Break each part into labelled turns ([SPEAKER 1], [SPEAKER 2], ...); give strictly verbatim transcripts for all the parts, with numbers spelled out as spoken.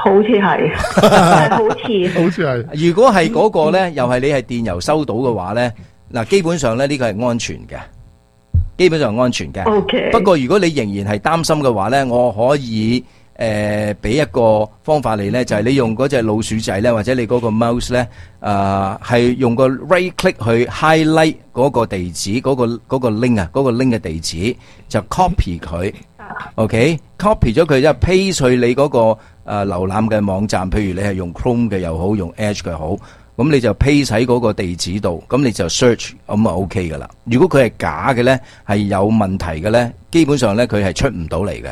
[SPEAKER 1] 好似係，好似
[SPEAKER 2] 好似係。
[SPEAKER 3] 如果係嗰個咧，又係你係電郵收到嘅話咧，嗱，基本上咧呢個係安全嘅，基本上係安全嘅。
[SPEAKER 1] OK。
[SPEAKER 3] 不過如果你仍然係擔心嘅話咧，我可以誒俾一個方法你咧，就係你用嗰隻老鼠仔咧，或者你嗰個 mouse 咧，誒係用個 right click 去 highlight 嗰個地址，嗰個嗰個 link 啊，嗰個 link 嘅地址就 copy 佢。OK，copy 咗佢之後 paste 去你嗰個誒瀏覽嘅網站，譬如你係用 Chrome 嘅又好，用 Edge 嘅好，咁你就 paste 喺嗰個地址度，咁你就 search 咁啊 OK 噶啦。如果佢係假嘅咧，係有問題嘅咧，基本上咧佢係出唔到嚟嘅。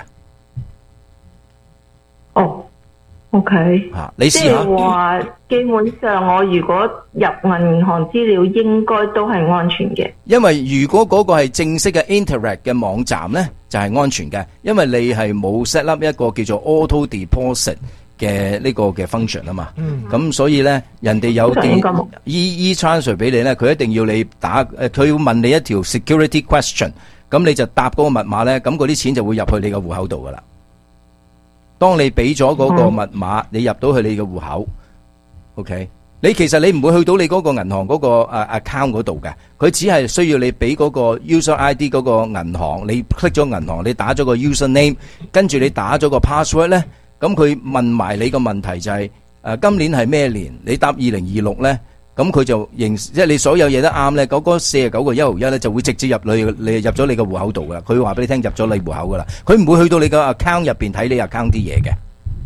[SPEAKER 1] 哦 ，OK，
[SPEAKER 3] 吓，你試
[SPEAKER 1] 即
[SPEAKER 3] 下。
[SPEAKER 1] 係話，基本上我如果入銀行資料，應該都係安全嘅。
[SPEAKER 3] 因為如果嗰個係正式嘅 Interact 嘅網站咧，就係安全嘅，因為你係冇 set up 一個叫做 Auto Deposit 嘅呢個嘅 function 啊嘛。嗯。咁所以咧，人哋有啲 E E transfer 俾你咧，佢一定要你打誒，佢要問你一條 security question，咁你就答嗰個密碼咧，咁嗰啲錢就會入去你個戶口度噶啦。當你俾咗嗰個密碼，你入到去你嘅戶口 ，OK？你其實你唔會去到你嗰個銀行嗰個誒 account 嗰度嘅，佢只係需要你俾嗰個 user I D 嗰個銀行，你 click 咗銀行，你打咗個 user name，跟住你打咗個 password 咧，咁佢問埋你個問題就係誒今年係咩年？你答二零二六咧，咁佢就認即係你所有嘢都啱咧，嗰嗰四十九個一毫一咧就會直接入你你入咗你個戶口度噶啦，佢會話俾你聽入咗你戶口噶啦，佢唔會去到你個 account 入邊睇你 account 啲嘢嘅。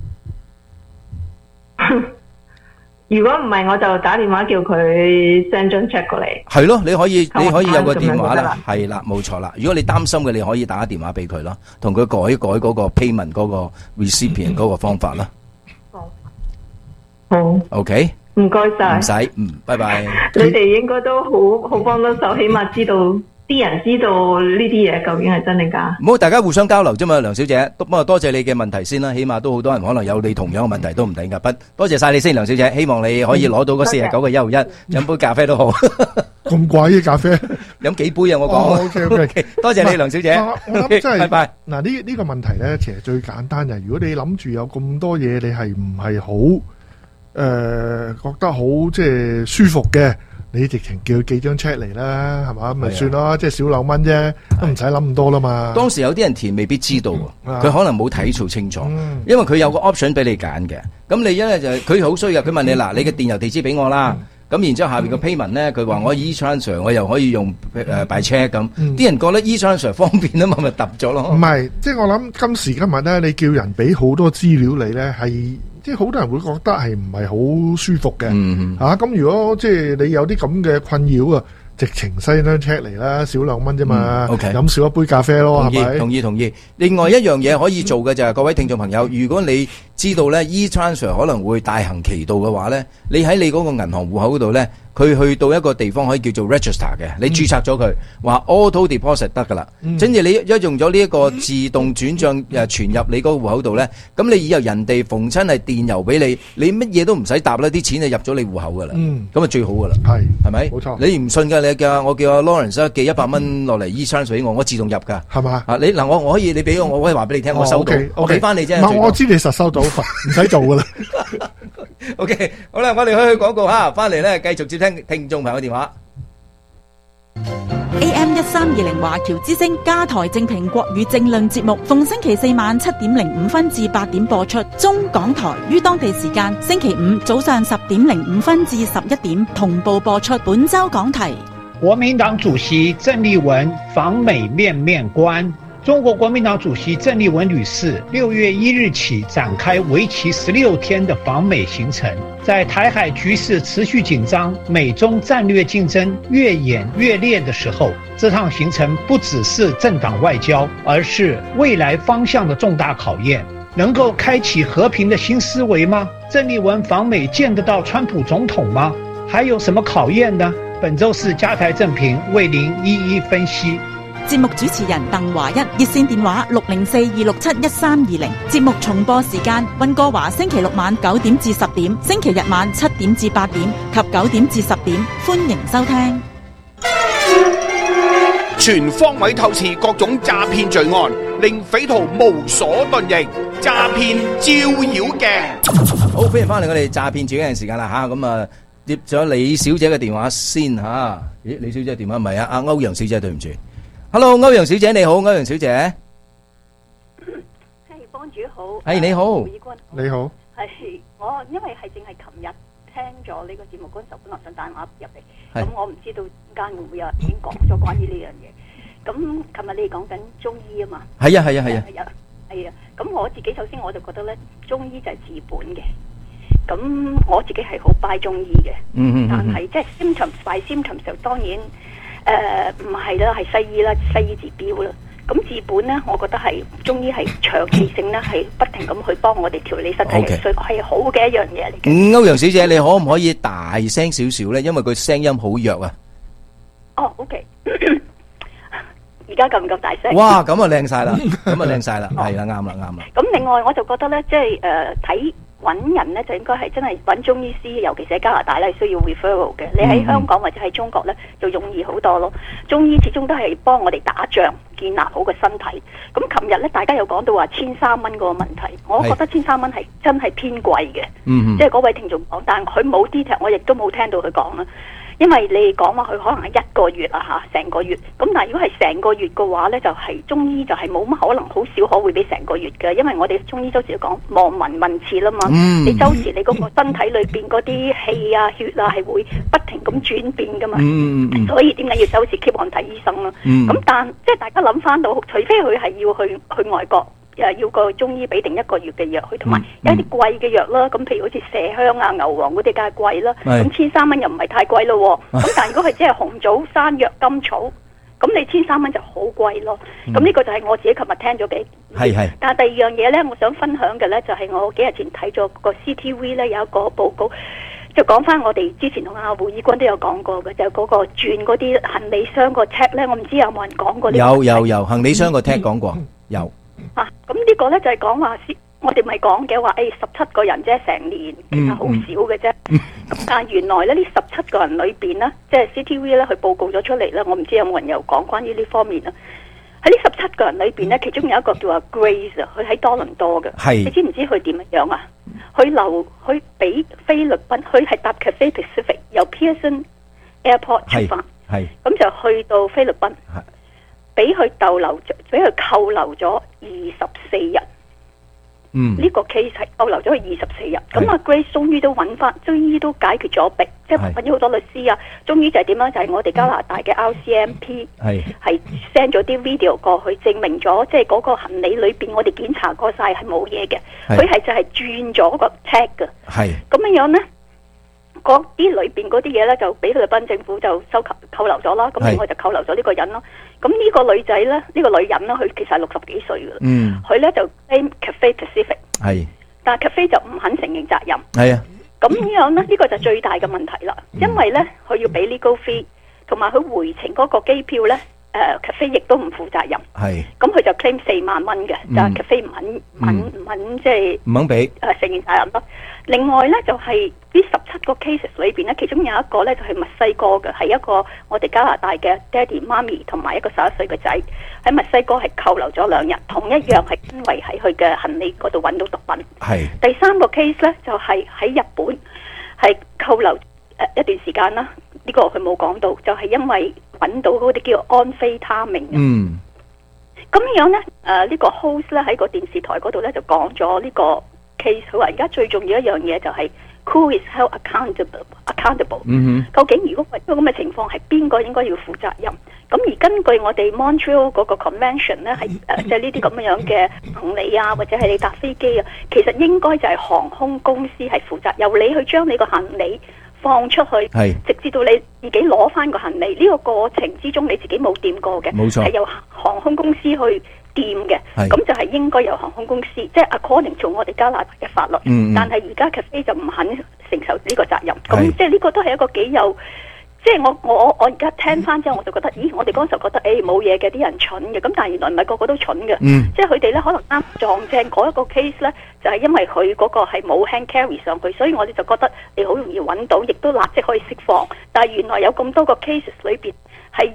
[SPEAKER 1] 如果唔係，我就打電話叫佢 send 張 check 過嚟。
[SPEAKER 3] 係咯，你可以你可以有個電話啦，係啦，冇錯啦。如果你擔心嘅，你可以打電話俾佢咯，同佢改一改嗰個 payment 嗰個 recipient 嗰個方法啦。
[SPEAKER 1] 好。
[SPEAKER 3] OK。
[SPEAKER 1] 唔該晒。
[SPEAKER 3] 唔使，嗯，拜拜。
[SPEAKER 1] 你哋應該都好好幫到手，起碼知道啲人知道呢啲嘢究竟係真定假。
[SPEAKER 3] 唔好，大家互相交流啫嘛，梁小姐。不過多謝你嘅問題先啦，起碼都好多人可能有你同樣嘅問題都唔定噶。不，多謝晒你先，梁小姐。希望你可以攞到嗰四十九個一毫一，飲杯咖啡都好。
[SPEAKER 2] 咁貴嘅咖啡，
[SPEAKER 3] 飲幾杯啊？我講。OK OK，多謝你，梁小姐。
[SPEAKER 2] 我諗真係，
[SPEAKER 3] 拜拜。
[SPEAKER 2] 嗱呢呢個問題咧，其實最簡單就係，如果你諗住有咁多嘢，你係唔係好？誒、呃，覺得好即係舒服嘅，你直情叫佢寄張 check 嚟啦，係嘛，咪算咯，即係少兩蚊啫，都唔使諗咁多啦嘛。
[SPEAKER 3] 當時有啲人填未必知道，佢、嗯、可能冇睇數清楚，嗯、因為佢有個 option 俾你揀嘅。咁你因為就佢好衰嘅，佢問你嗱、嗯，你嘅電郵地址俾我啦，咁、嗯、然之後下邊個 payment 咧，佢話我 e-transfer 我又可以用誒 by check 咁，啲、嗯、人覺得 e-transfer 方便啊嘛，咪揼咗咯。唔係，即係我諗今時今日咧，你叫人俾好多資料你咧，係。即係好多人會覺得係唔係好舒服嘅，嚇咁、嗯啊、如果即係你有啲咁嘅困擾啊，直情 send 張 check 嚟啦，少兩蚊啫嘛，飲、嗯 okay. 少一杯咖啡咯，係咪？同意同意。另外一樣嘢可以做嘅就係、是嗯、各位聽眾朋友，如果你知道咧 e-transfer 可能會大行其道嘅話咧，你喺你嗰個銀行戶口嗰度咧，佢去到一個地方可以叫做 register 嘅，你註冊咗佢，話、嗯、auto deposit 得噶啦，跟、嗯、住你一用咗呢一個自動轉賬誒傳入你嗰個戶口度咧，咁你以後人哋逢親係電郵俾你，你乜嘢都唔使答啦，啲錢就入咗你戶口噶啦，咁、嗯、啊最好噶啦，係係咪？冇錯，你唔信㗎，你叫我叫阿 Lawrence 寄一百蚊落嚟 e-transfer 俾我，我自動入㗎，係嘛？啊你嗱我我可以你俾我，我可以話俾你聽、哦，我收到，哦、okay, 我俾翻你啫。我知你實收到，唔使做㗎啦。OK， 好啦，我哋去去廣告吓，翻嚟咧繼續接聽聽眾朋友電話。
[SPEAKER 4] A M 一三二零華僑之聲加台正評國語政論節目，逢星期四晚七點零五分至八點播出。中港台於當地時間星期五早上十點零五分至十一點同步播出。本周講題：
[SPEAKER 5] 國民黨主席鄭麗文訪美面面觀。中國國民黨主席鄭麗文女士六月一日起展開為期十六天的訪美行程。在台海局勢持續緊張，美中戰略競爭越演越烈的時候，這趟行程不只是政黨外交，而是未來方向的重大考驗。能夠開啟和平的新思維嗎？鄭麗文訪美見得到川普總統嗎？還有什麼考驗呢？本周四加台正評為您一一分析。
[SPEAKER 4] 節目主持人鄧華一，熱線電話六零四二六七一三二零。節目重播時間溫哥華星期六晚九點至十點，星期日晚七點至八點及九點至十點，歡迎收聽。
[SPEAKER 6] 全方位透視各種詐騙罪案，令匪徒無所遁形。 詐騙照妖鏡。
[SPEAKER 3] 好，歡迎翻嚟我哋詐騙照妖鏡嘅時間啦吓，咁啊接咗李小姐嘅電話先吓。咦，李小姐電話唔係啊，阿歐陽小姐，對唔住。Hello， 歐陽小姐你好，歐陽小姐。
[SPEAKER 7] 係幫主好。
[SPEAKER 3] 係你好。
[SPEAKER 7] 胡義軍
[SPEAKER 2] 你好。
[SPEAKER 7] 係我因為係淨係琴日聽咗呢個節目嗰陣時候，本來想打電話入嚟，咁我唔知道間會唔會有人已經講咗關於呢樣嘢。咁琴日你哋講緊中醫啊嘛。
[SPEAKER 3] 係啊係啊係啊。
[SPEAKER 7] 係啊係啊。咁我自己首先我就覺得咧，中醫就係治本嘅。咁我自己係好 buy 中醫嘅。嗯嗯。但係即係 symptoms by symptoms 就當然誒唔係啦，係西醫啦，西醫治標啦。咁治本咧，我覺得係中醫係長期性咧，係不停咁去幫我哋調理身體嘅，所以係好嘅一樣嘢嚟嘅。
[SPEAKER 3] 嗯，歐陽小姐，你可唔可以大聲少少咧？因為佢聲音好弱啊。
[SPEAKER 7] 哦 ，OK，而家夠唔夠大聲？
[SPEAKER 3] 哇，咁啊靚晒啦，咁啊靚晒啦，係啦，啱啦，啱啦。
[SPEAKER 7] 咁另外我就覺得咧，即係誒睇揾人咧，就應該係真係揾中醫師，尤其是喺加拿大咧，需要 referral 嘅。你喺香港或者喺中國咧，就容易好多咯。中醫始終都係幫我哋打仗，建立好個身體。咁琴日咧，大家有講到話千三蚊嗰個問題，我覺得千三蚊係真係偏貴嘅。嗯，即係嗰位聽眾講，但係佢冇 detail，我亦都冇聽到佢講啦。因為你講話佢可能係一個月啊嚇，成個月。咁但係如果係成個月嘅話咧，就係、是、中醫就係冇乜可能，好少可會俾成個月嘅。因為我哋中醫周時都講望聞問切啦嘛。嗯、你周時你嗰個身體裏邊嗰啲氣啊、血啊係會不停咁轉變噶嘛。嗯嗯、所以點解要周時 keep on 睇醫生咯？咁、嗯、但即係大家諗翻到，除非佢係要去去外國。誒要個中醫俾定一個月嘅藥去，同埋有一啲貴嘅藥啦。咁譬如好似麝香啊、牛黃嗰啲，梗係貴啦。咁千三蚊又唔係太貴咯。咁但係如果係只係紅棗、山藥、甘草，咁你千三蚊就好貴咯。咁呢、嗯、個就係我自己琴日聽咗幾。係係。但係第二樣嘢咧，我想分享嘅咧，就係我幾日前睇咗個 C T V 咧有一個報告，就講翻我哋之前同阿胡義軍都有講過嘅，就係、是、嗰個轉嗰啲行李箱個 tag 咧，我唔知有冇人講過呢個。有有有，行李箱個 tag 講過，嗯、有。啊，咁呢個咧就係講話，我哋咪講嘅話，誒十七個人啫，成年其實好少嘅啫。咁、嗯嗯、但係原來咧呢十七個人裏邊呢，即係 C T V 咧佢報告咗出嚟咧，我唔知有冇人有講關於呢方面啊。喺呢十七個人裏邊呢，其中有一個叫阿 Grace 啊，佢喺多倫多嘅。係。你知唔知佢點樣啊？佢留佢俾菲律賓，佢係搭 Cathay Pacific 由 Pearson Airport 出發，係咁就去到菲律賓。俾佢逗留咗，俾佢扣留咗二十四日。嗯，呢個 case 係逗留咗佢二十四日。咁阿 Grace 終於都揾翻，終於都解決咗弊，即係揾咗好多律師啊。終於就係點樣？就係、是、我哋加拿大嘅 R C M P 係係 send 咗啲 video 過去，證明咗即係嗰個行李裏邊，我哋檢查過晒係冇嘢嘅。佢係就係轉咗個 tag 嘅。係咁樣樣咧。嗰啲裏邊嗰啲嘢咧，就俾菲律賓政府就收扣扣留咗啦。咁另外就扣留咗呢個人咯。咁呢個女仔咧，呢、呢個女人咧，佢其實係六十幾歲嘅。嗯，佢咧就 claim Cathay Pacific。係，但係 Cathay 就唔肯承認責任。係啊。咁樣咧，呢、呢個就最大嘅問題啦。嗯、因為咧，佢要俾 legal fee，同埋佢回程嗰個機票咧。誒 Cathay 亦都唔負責任，係咁佢就 claim 四萬蚊嘅，就 Cathay 唔肯唔肯唔肯即係唔肯俾誒承認責任咯。另外咧就係呢十七個 cases 裏邊咧，其中有一個咧就係墨西哥嘅，係一個我哋加拿大嘅爹哋媽咪同埋一個十一歲嘅仔喺墨西哥係扣留咗兩日，同一樣係因為喺佢嘅行李嗰度揾到毒品。係第三個 case 咧就係喺日本係扣留誒一段時間啦，呢個佢冇講到，就係因為揾到嗰啲叫安非他命。嗯，咁樣咧，誒、呃、呢、這個 host 咧喺個電視台嗰度咧就講咗呢個 case，佢話而家最重要一樣嘢就係 who is held accountable。嗯哼，究竟如果係咁嘅情況，係邊個應該要負責任？咁而根據我哋 Montreal 嗰個 convention 咧，係誒即係呢啲咁樣嘅行李啊，或者係你搭飛機啊，其實應該就係航空公司係負責，由你去將你個行李放出去，直至到你自己攞翻個行李，呢、這個過程之中你自己冇掂過嘅，冇錯，係由航空公司去掂嘅，咁就係應該由航空公司，即係 according to 我哋加拿大嘅法律。嗯、但係而家 Cathay 就唔肯承受呢個責任，咁即係呢個都係一個幾有。即係我我我而家聽翻之後，我就覺得，咦！我哋嗰時候覺得，誒冇嘢嘅，啲人蠢嘅，咁但係原來唔係個個都蠢嘅。嗯、即係佢哋咧可能啱撞正嗰一個 case 咧，就係、是、因為佢嗰個係冇 hand carry 上去，所以我哋就覺得你好容易揾到，亦都立即可以釋放。但係原來有咁多個 cases 裏邊係要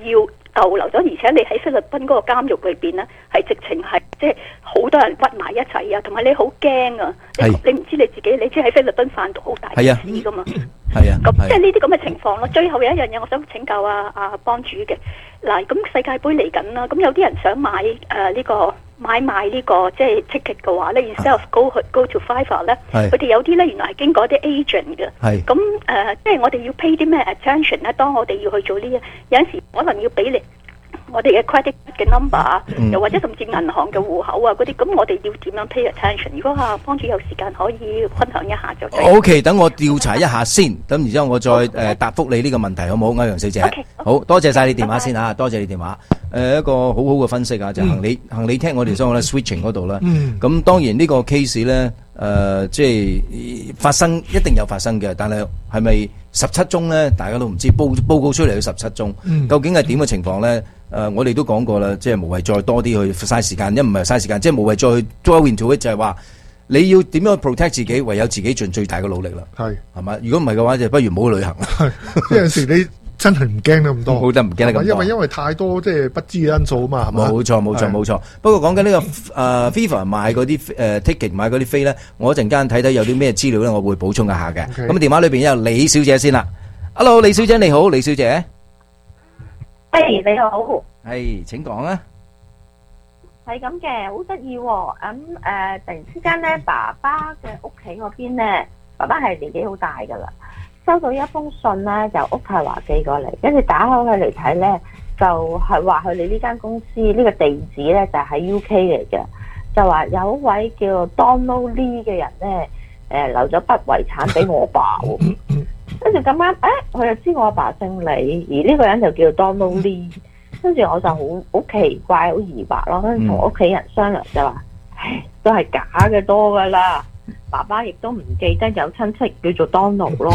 [SPEAKER 7] 逗留咗，而且你喺菲律賓嗰個監獄裏邊咧，係直情係即係好多人屈埋一齊啊，同埋你好驚啊！你你唔知你自己，你知喺菲律賓販毒好大件事噶嘛？
[SPEAKER 3] 係啊，
[SPEAKER 7] 咁即係呢啲咁嘅情況咯。最後有一樣嘢，我想請教啊啊幫主嘅嗱，咁世界盃嚟緊啦，咁有啲人想買誒呢、呃這個買賣呢、這個即係 ticket 嘅話咧 ，instead of go go to Fiverr 咧，佢哋有啲咧原來係經過啲 agent 嘅。係咁誒，即係我哋要 pay 啲咩 attention 咧？當我哋要去做呢嘢，有陣時可能要俾你。我哋嘅 credit 嘅 number 啊，又或者甚至銀行嘅戶口啊嗰啲，咁我哋要點樣 pay attention？如果啊幫主有時間可以分享一下就。
[SPEAKER 3] O K， 等我調查一下先，咁然之後我再誒答覆你呢個問題，好唔好？歐陽小姐，好多謝晒你電話先嚇，多謝你電話。誒一個好好嘅分析啊，就行李行李聽我哋所講咧 switching 嗰度啦。咁當然呢個 case 咧。誒、呃，即係發生一定有發生嘅，但係係咪十七宗咧？大家都唔知報報告出嚟有十七宗，嗯、究竟係點嘅情況咧？誒、呃，我哋都講過啦，即係無謂再多啲去嘥時間，一唔係嘥時間，即係無謂再去 draw into it，就係話你要點樣去 protect 自己，唯有自己盡最大嘅努力啦。係係嘛？如果唔係嘅話，就不如唔好去旅行。係
[SPEAKER 2] 有陣時你。真係唔驚得咁多，
[SPEAKER 3] 好得唔驚得咁多，
[SPEAKER 2] 因為因為太多即係不知嘅因素啊嘛，係嘛？冇
[SPEAKER 3] 錯冇錯冇錯。不過講緊呢個誒 FIFA 買嗰啲誒 ticket 買嗰啲飛咧，我一陣間睇睇有啲咩資料咧，我會補充一下嘅。咁電話裏邊有李小姐先啦。Hello， 李小姐你好，李小姐。
[SPEAKER 8] 誒你好。
[SPEAKER 3] 係請講啊。
[SPEAKER 8] 係咁嘅，好得意喎。咁誒突然之間咧，爸爸嘅屋企嗰邊咧，爸爸係年紀好大㗎啦。收到一封信咧，就屋太華寄過嚟，跟住打開佢嚟睇咧，就係話佢哋呢間公司呢、呢個地址咧就喺 U K 嚟嘅，就話有一位叫 Donald Lee 嘅人咧，誒、呃、留咗筆遺產俾我爸喎，跟住咁啱，誒佢又知我阿爸姓李，而呢個人就叫 Donald Lee， 跟住我就好好奇怪，好疑惑咯，跟住同屋企人商量就話，唉，都係假嘅多噶啦。爸爸亦都唔記得有親戚叫做 Donald 咯，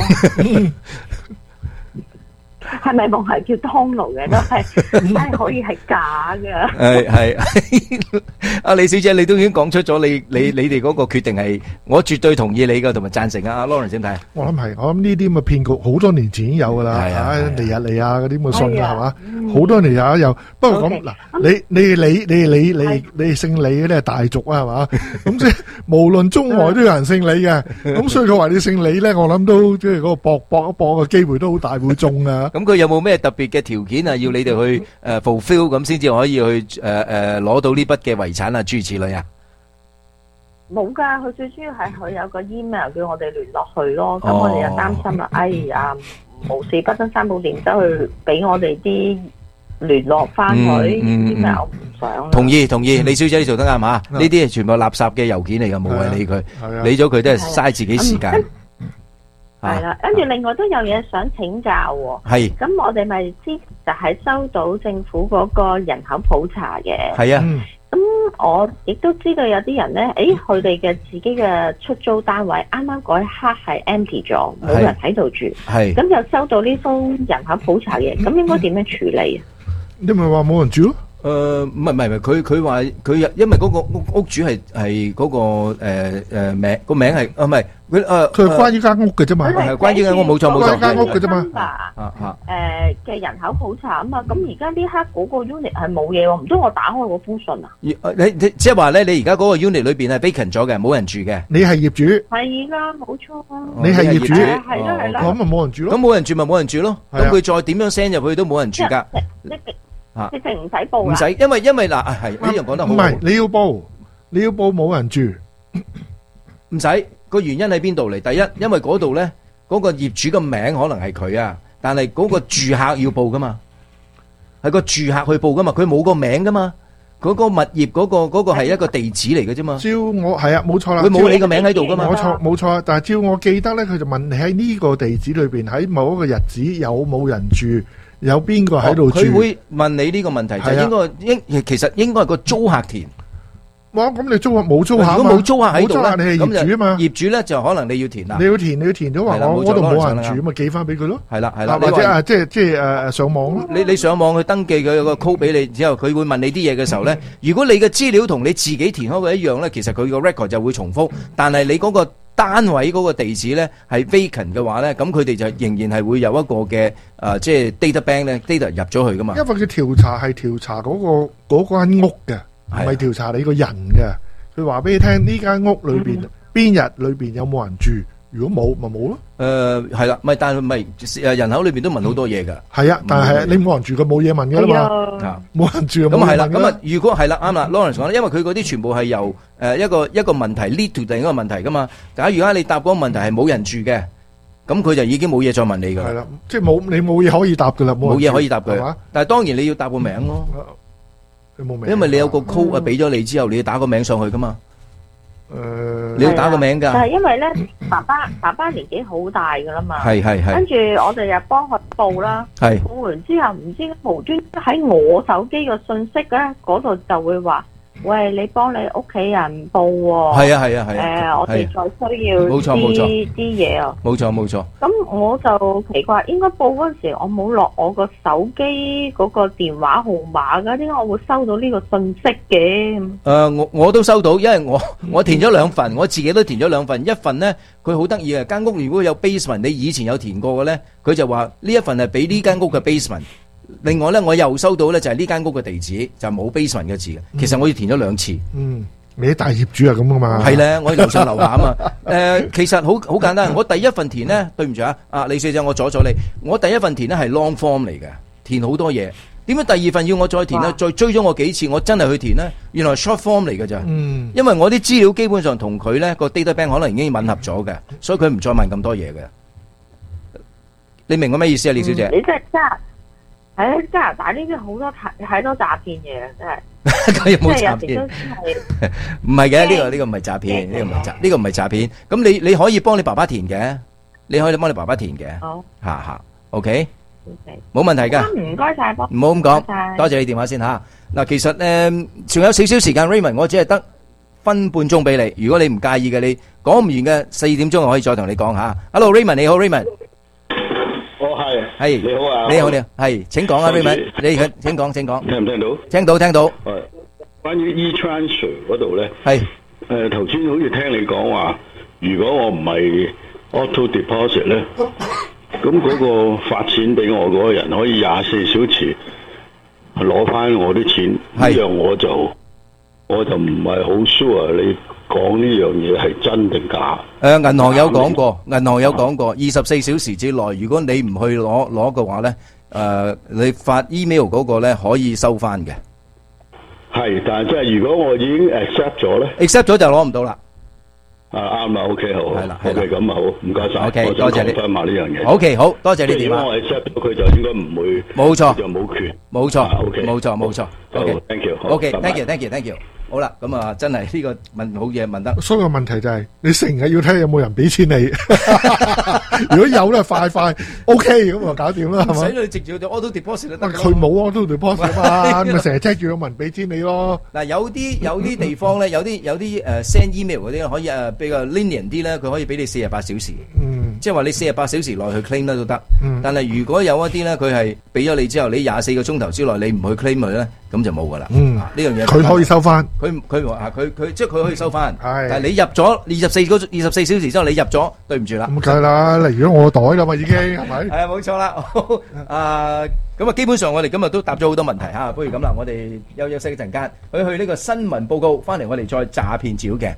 [SPEAKER 8] 係咪仲係叫 Donald 嘅都係，係可以係假嘅。
[SPEAKER 3] 係係，阿李小姐你都已經講出咗你你你哋嗰個決定係，我絕對同意你嘅，同埋贊成啊。阿 Lauren 點睇？
[SPEAKER 2] 我諗係，我諗呢啲咁嘅騙局好多年前已經有噶啦，係尼日利亞嗰啲咁嘅信係嘛，好多年有有。不過咁嗱，你你你你你你你姓李嗰啲係大族啊係嘛，咁即係無論中外都有人姓李嘅，咁所以佢話你姓李咧，我諗都即係嗰個搏搏一搏嘅機會都好大會中啊。
[SPEAKER 3] 咁佢有冇咩特別嘅條件啊？要你哋去誒 fulfill 咁先至可以去誒誒攞到呢筆嘅遺產啊？諸如此類啊？
[SPEAKER 8] 冇噶，佢最主要係佢有個 email 叫我哋聯絡佢咯。咁我哋又擔心啦，哎呀，無事不登三寶殿，走去俾我哋啲聯絡翻佢 email，我唔想。同意同意，李小姐你做得啱嘛？呢啲係全部垃圾嘅郵件嚟噶，冇謂理佢，理咗佢都係嘥自己時間。 係啦，跟住另外都有嘢想請教喎。係，咁我哋咪之前就係收到政府嗰個人口普查嘅。係啊，咁我亦都知道有啲人咧，誒，佢哋嘅自己嘅出租單位啱啱嗰一刻係 empty 咗，冇人喺度住。係，咁就收到呢封人口普查嘅，咁應該點樣處理啊？
[SPEAKER 2] 你咪話冇人住咯？
[SPEAKER 3] 誒，唔係唔係唔係，佢佢話佢因為嗰個屋屋主係係嗰個誒誒名個名係啊唔係佢誒
[SPEAKER 2] 佢係關於間屋嘅啫嘛，
[SPEAKER 3] 係關於間屋冇錯冇錯，
[SPEAKER 2] 間屋嘅啫嘛。
[SPEAKER 8] 啊啊誒嘅人口普查啊嘛，咁而家呢刻嗰個 unit 係冇嘢喎，唔通我打開嗰封信啊？
[SPEAKER 3] 你你即係話咧，你而家嗰個 unit 裏邊係 vacant 咗嘅，冇人住嘅。你係業主？係啦，冇錯。
[SPEAKER 2] 你係業主？
[SPEAKER 8] 係啦係啦。
[SPEAKER 2] 咁咪冇人住咯？
[SPEAKER 3] 咁冇人住咪冇人住咯？咁佢再點樣 send 入去都冇人住㗎。
[SPEAKER 8] 啊！直情唔使報，唔
[SPEAKER 3] 使，因為因為嗱，係呢樣講得好。唔係，
[SPEAKER 2] 你要報，你要報冇人住，
[SPEAKER 3] 唔使。個原因喺邊度嚟？第一，因為嗰度咧，嗰個業主嘅名可能係佢啊，但係嗰個住客要報噶嘛，係個住客去報噶嘛，佢冇個名噶嘛，嗰個物業嗰個嗰個係一個地址嚟嘅啫嘛。
[SPEAKER 2] 照我係啊，冇錯啦，
[SPEAKER 3] 佢冇你個名喺度噶嘛。
[SPEAKER 2] 冇錯冇錯，但係照我記得咧，佢就問你喺呢個地址裏邊喺某一個日子有冇人住。有邊個喺度住？佢
[SPEAKER 3] 會問你呢個問題，就應該應其實應該係個租客填。
[SPEAKER 2] 哇！咁你租客冇租客，
[SPEAKER 3] 如果冇租客喺度咧，
[SPEAKER 2] 你係業主啊嘛。
[SPEAKER 3] 業主咧就可能你要填啦。
[SPEAKER 2] 你要填，你要填咗話我嗰度冇人住，咪寄翻俾佢咯。係啦係啦，或者啊，即係即係誒上網咯。
[SPEAKER 3] 你你上網去登記佢有個 code 俾你之後，佢會問你啲嘢嘅時候咧，如果你嘅資料同你自己填開嘅一樣咧，其實佢個 record 就會重複，但係你嗰個單位嗰個地址咧係 vacant 嘅話咧，咁佢哋就仍然係會有一個嘅誒，即係 data bank 咧 data 入咗去噶嘛。
[SPEAKER 2] 因為佢調查係調查嗰個嗰間屋嘅，唔係調查你個人嘅。佢話俾你聽呢間屋裏邊邊日裏邊有冇人住，如果冇咪冇咯。
[SPEAKER 3] 誒係啦，咪但係咪誒人口裏邊都問好多嘢㗎。
[SPEAKER 2] 係啊，但係你冇人住佢冇嘢問㗎啦嘛。冇人住
[SPEAKER 3] 咁係啦，咁啊如果係啦啱啦 ，Lawrence 講因為佢嗰啲全部係由誒一個一個問題 lead to 另一個問題㗎嘛。假如而家你答嗰個問題係冇人住嘅，咁佢就已經冇嘢再問你㗎啦。
[SPEAKER 2] 係啦，即係冇你冇嘢可以答㗎啦，
[SPEAKER 3] 冇嘢可以答佢。但係當然你要答個名咯。
[SPEAKER 2] 佢冇名，
[SPEAKER 3] 因為你有個 code 啊，俾咗你之後，你要打個名上去㗎嘛。
[SPEAKER 2] 誒，
[SPEAKER 3] 你要打個名㗎。
[SPEAKER 8] 但係因為咧，爸爸爸爸年紀好大㗎啦嘛。
[SPEAKER 3] 係係係。
[SPEAKER 8] 跟住我哋又幫佢報啦。
[SPEAKER 3] 係。
[SPEAKER 8] 報完之後，唔知無端喺我手機嘅信息咧，嗰度就會話：喂，你幫你屋企人報喎。係
[SPEAKER 3] 啊係啊係啊。
[SPEAKER 8] 誒，我哋再需要
[SPEAKER 3] 冇錯冇錯
[SPEAKER 8] 啲啲嘢啊。
[SPEAKER 3] 冇錯冇錯。
[SPEAKER 8] 咁我就奇怪，應該報嗰陣時，我冇落我個手機嗰個電話號碼㗎，點解我會收到呢個信息嘅？
[SPEAKER 3] 誒、呃，我我都收到，因為我我填咗兩份，我自己都填咗兩份。一份呢，佢好得意嘅，間屋如果有 basement，你以前有填過嘅呢，佢就話呢一份係俾呢間屋嘅 basement。另外呢，我又收到呢，就係呢間屋嘅地址，就冇 basement 嘅字嘅。其實我要填咗兩次。
[SPEAKER 2] 嗯。你啲大業主係咁噶嘛？
[SPEAKER 3] 係咧，我喺樓上樓下啊嘛。誒、呃，其實好好簡單。我第一份填呢，對唔住啊，啊李小姐，我阻咗你。我第一份填呢係 long form 嚟嘅，填好多嘢。點解第二份要我再填呢？再追咗我幾次，我真係去填呢？原來 short form 嚟嘅咋。嗯。因為我啲資料基本上同佢呢個 data bank 可能已經吻合咗嘅，所以佢唔再問咁多嘢嘅。你明我咩意思啊，李小姐？
[SPEAKER 8] 嗯、你真係加喺加拿大呢邊好多太太多詐騙嘢，真係。
[SPEAKER 3] 佢有冇詐騙？唔係嘅，呢個呢個唔係詐騙，呢個唔係詐，呢個唔係詐騙。咁你你可以幫你爸爸填嘅，你可以幫你爸爸填嘅。好，吓吓 ，OK，冇問題噶。
[SPEAKER 8] 唔該晒，唔
[SPEAKER 3] 好咁講，多謝你電話先吓。嗱，其實誒，仲有少少時間 ，Raymond，我只係得分半鐘俾你。如果你唔介意嘅，你講唔完嘅四點鐘我可以再同你講吓。Hello，Raymond，你好 ，Raymond。
[SPEAKER 9] 我係
[SPEAKER 3] 係
[SPEAKER 9] 你好啊，
[SPEAKER 3] 你好你好，係請講啊 Raymond，你請講請講，
[SPEAKER 9] 聽唔聽到？
[SPEAKER 3] 聽到聽到。
[SPEAKER 9] 係關於 e-transfer 嗰度咧，
[SPEAKER 3] 係
[SPEAKER 9] 誒頭先好似聽你講話，如果我唔係 auto deposit 咧，咁嗰個發錢俾我嗰個人可以廿四小時攞翻我啲錢，呢樣我就我就唔係好 sure 你講呢樣嘢係真定假？
[SPEAKER 3] 誒，銀行有講過，銀行有講過，二十四小時之內，如果你唔去攞攞嘅話咧，誒，你發 email 嗰個咧可以收翻嘅。
[SPEAKER 9] 係，但係即係如果我已經 accept 咗咧
[SPEAKER 3] ，accept 咗就攞唔到啦。
[SPEAKER 9] 啊啱啦 ，OK 好，
[SPEAKER 3] 係啦，係
[SPEAKER 9] 啦，咁啊好，唔該晒
[SPEAKER 3] ，OK，多謝你。
[SPEAKER 9] 講翻埋呢樣嘢。
[SPEAKER 3] OK，好多謝你電話。
[SPEAKER 9] 如果我 accept 咗佢就應該唔會，
[SPEAKER 3] 冇錯，
[SPEAKER 9] 就冇權。
[SPEAKER 3] 冇錯
[SPEAKER 9] ，OK，
[SPEAKER 3] 冇錯冇錯。
[SPEAKER 9] OK，thank
[SPEAKER 3] you，OK，thank you，thank you，thank you。好啦，咁啊，真係呢個問好嘢問得。
[SPEAKER 2] 所以個問題就係，你成日要睇下有冇人俾錢你。如果有咧，快快 OK 咁就搞掂啦，係咪？
[SPEAKER 3] 唔使你直接就 auto deposit 都得。
[SPEAKER 2] 佢冇 auto deposit 啊嘛，咪成日 check 住有冇人俾錢你咯。
[SPEAKER 3] 嗱，有啲有啲地方咧，有啲有啲誒 send email 嗰啲可以誒比較 lenient 啲咧，佢可以俾你四十八小時。嗯。即係話你四十八小時內去 claim 得都得。嗯。但係如果有一啲咧，佢係俾咗你之後，你廿四個鐘頭之內你唔去 claim 佢咧，咁就冇噶啦。嗯。呢樣嘢。
[SPEAKER 2] 佢可以收翻。
[SPEAKER 3] 佢佢話佢佢即係佢可以收翻。係。但係你入咗二十四個二十四小時之後，你入咗，對唔住啦。
[SPEAKER 2] 咁梗係啦，例如我袋啦嘛，已經係咪？
[SPEAKER 3] 係啊，冇錯啦。啊，咁啊，基本上我哋今日都答咗好多問題嚇，不如咁啦，我哋休休息一陣間，去去呢個新聞報告，翻嚟我哋再詐騙照嘅。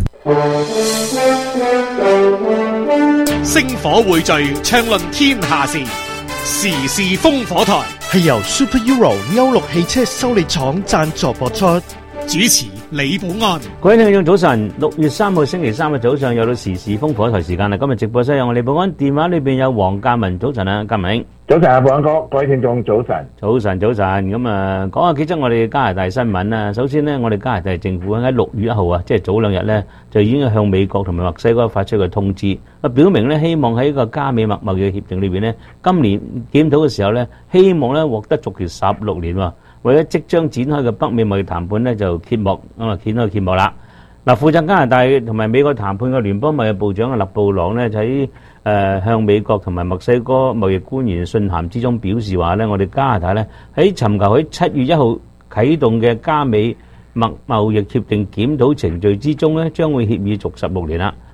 [SPEAKER 6] 星火匯聚，暢論天下事，時事烽火台
[SPEAKER 10] 係由 Super Euro 歐陸汽車修理廠贊助播出。
[SPEAKER 6] 主持李寶安，
[SPEAKER 11] 各位聽眾早晨，六月三號星期三嘅早上又到時事烽火台時間啦。今日直播室有我李寶安，電話裏邊有黃嘉文，早晨啊，嘉文。
[SPEAKER 12] 早晨啊，寶安哥，各位聽眾早晨。
[SPEAKER 11] 早晨，早晨。咁啊，講下幾則我哋加拿大新聞啦。首先呢，我哋加拿大政府喺六月一號啊，即係早兩日咧，就已經向美國同埋墨西哥發出個通知，啊，表明咧希望喺呢個加美墨貿易協定裏邊咧，今年檢討嘅時候咧，希望咧獲得續期十六年喎。為咗即將展開嘅北美貿易談判咧，就揭幕咁啊，揭開揭幕啦。嗱，負責加拿大同埋美國談判嘅聯邦貿易部長嘅勒布朗咧，就喺誒向美國同埋墨西哥貿易官員信函之中表示話咧，我哋加拿大咧喺尋求喺七月一號啟動嘅加美墨貿易協定檢討程序之中咧，將會協議續十六年啦。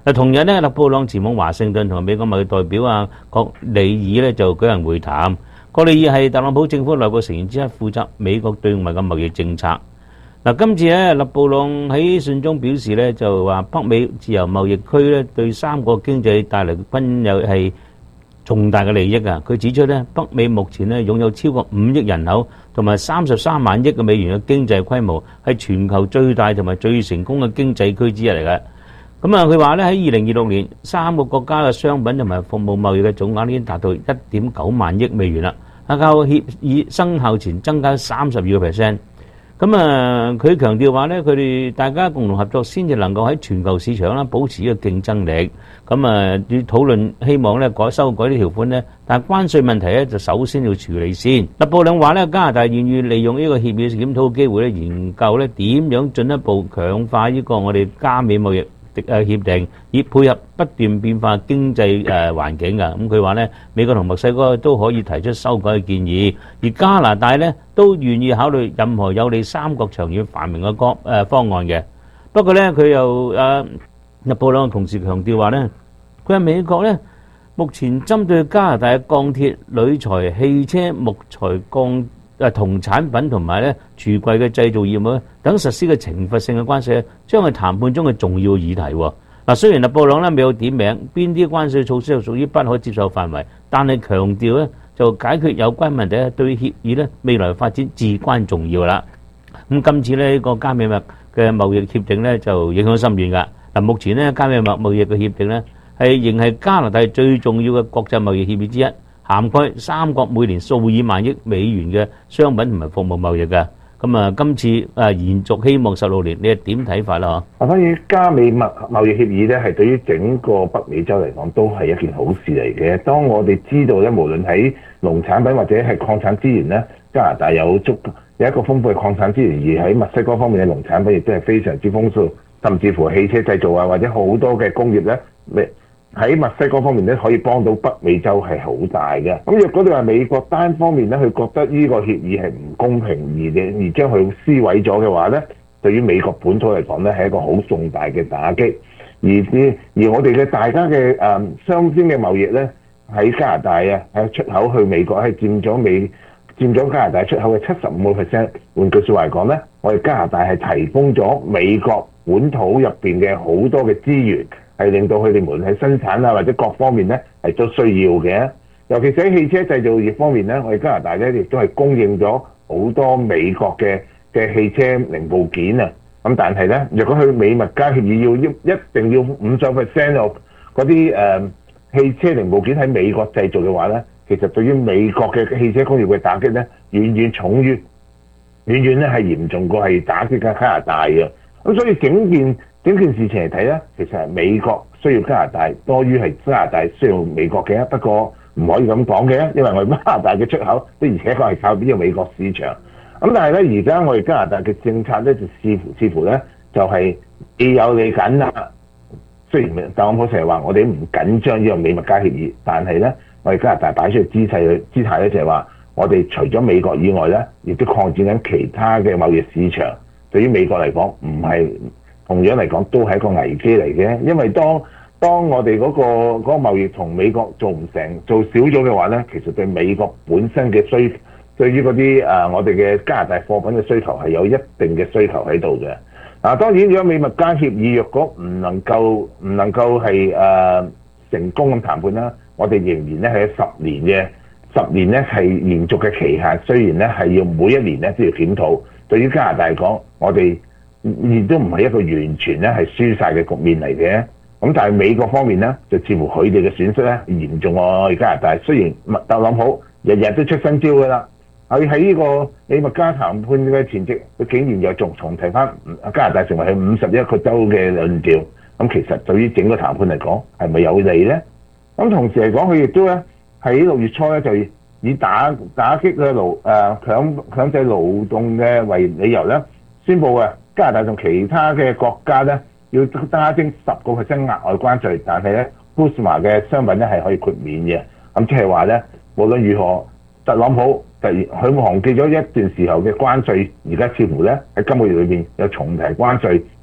[SPEAKER 11] 嗱，同日呢，勒布朗前往華盛頓同美國貿易代表啊郭里爾呢就舉行會談。郭里爾係特朗普政府內部成員之一，負責美國對外嘅貿易政策。嗱，今次咧，勒布朗喺信中表示咧，就話北美自由貿易區咧對三個經濟帶嚟均有係重大嘅利益啊！佢指出咧，北美目前咧擁有超過五億人口同埋三十三萬億嘅美元嘅經濟規模，係全球最大同埋最成功嘅經濟區之一嚟嘅。咁啊，佢話咧喺二零二六年，三個國家嘅商品同埋服務貿易嘅總額已經達到一點九萬億美元啦，啊較協議生效前增加三十二個 percent。咁啊，佢強調話咧，佢哋大家共同合作先至能夠喺全球市場啦保持呢個競爭力。咁啊，要討論希望咧改修改啲條款咧，但係關稅問題咧就首先要處理先。勒布朗話咧，加拿大願意利用呢個協議檢討嘅機會咧，研究咧點樣進一步強化呢個我哋加美貿易誒協定，以配合不斷變化經濟誒環境㗎。咁佢話咧，美國同墨西哥都可以提出修改嘅建議，而加拿大咧都願意考慮任何有利三國長遠繁榮嘅方誒方案嘅。不過咧，佢又誒勒布朗同時強調話咧，佢喺美國咧目前針對加拿大嘅鋼鐵、鋁材、汽車、木材、鋼誒銅產品同埋咧櫥櫃嘅製造業務等實施嘅懲罰性嘅關稅，將係談判中嘅重要議題。嗱，雖然勒布朗咧未有點名邊啲關稅措施係屬於不可接受範圍，但係強調咧就解決有關問題咧對協議咧未來發展至關重要啦。咁今次咧呢個加美墨嘅貿易協定咧就影響深遠㗎。嗱，目前咧加美墨貿易嘅協定咧係仍係加拿大最重要嘅國際貿易協議之一，涵蓋三國每年數以萬億美元嘅商品同埋服務貿易嘅。咁啊，今次誒延續希望十六年，你係點睇法啦？
[SPEAKER 12] 啊，當然加美貿貿易協議咧，係對於整個北美洲嚟講都係一件好事嚟嘅。當我哋知道咧，無論喺農產品或者係礦產資源咧，加拿大有足有一個豐富嘅礦產資源，而喺墨西哥方面嘅農產品亦都係非常之豐富，甚至乎汽車製造啊，或者好多嘅工業咧，喺墨西哥方面咧，可以幫到北美洲係好大嘅。咁若果你話美國單方面咧，佢覺得呢個協議係唔公平而嘅，而將佢撕毀咗嘅話咧，對於美國本土嚟講咧，係一個好重大嘅打擊。而啲而我哋嘅大家嘅誒雙邊嘅貿易咧，喺加拿大啊，喺出口去美國係佔咗美佔咗加拿大出口嘅七十五個 percent。換句説話嚟講咧，我哋加拿大係提供咗美國本土入邊嘅好多嘅資源。係令到佢哋無論喺生產啊或者各方面咧係都需要嘅，尤其是喺汽車製造業方面咧，我哋加拿大咧亦都係供應咗好多美國嘅嘅汽車零部件啊。咁但係咧，若果佢美墨加協議要一一定要五十 percent 嗰啲誒汽車零部件喺美國製造嘅話咧，其實對於美國嘅汽車工業嘅打擊咧，遠遠重於遠遠咧係嚴重過係打擊緊加拿大嘅。咁所以整件整件事情嚟睇咧，其實係美國需要加拿大多於係加拿大需要美國嘅。不過唔可以咁講嘅，因為我哋加拿大嘅出口的而且確係靠呢個美國市場。咁但係咧，而家我哋加拿大嘅政策咧就似乎似乎咧就係既有你緊啦。雖然特朗普成日話我哋唔緊張呢個美墨加協議，但係咧我哋加拿大擺出嘅姿勢姿態咧就係話，我哋除咗美國以外咧，亦都擴展緊其他嘅貿易市場。對於美國嚟講，唔係。同樣嚟講都係一個危機嚟嘅，因為當當我哋嗰、嗰個嗰、嗰個貿易同美國做唔成、做少咗嘅話咧，其實對美國本身嘅需，對於嗰啲誒我哋嘅加拿大貨品嘅需求係有一定嘅需求喺度嘅。啊，當然如果美墨加協議若果唔能夠唔能夠係誒、呃、成功咁談判啦，我哋仍然咧係十年嘅十年咧係連續嘅期限，雖然咧係要每一年咧都要檢討。對於加拿大嚟講，我哋亦都唔係一個完全咧係輸晒嘅局面嚟嘅，咁但係美國方面咧就似乎佢哋嘅損失咧嚴重喎。加拿大雖然特朗普日日都出新招㗎啦，佢喺呢個美墨加談判嘅前夕，佢竟然又仲重提翻加拿大成為係五十一個州嘅論調，咁其實對於整個談判嚟講係咪有利咧？咁同時嚟講，佢亦都咧喺六月初咧就以打打擊嘅勞誒強強制勞動嘅為理由咧，宣布啊加拿大同其他嘅國家咧要加徵十個 percent 額外關稅，但係咧 CUSMA 嘅商品咧係可以豁免嘅。咁即係話咧，無論如何，特朗普突然佢忘記咗一段時候嘅關稅，而家似乎咧喺今個月裏邊有重提關稅，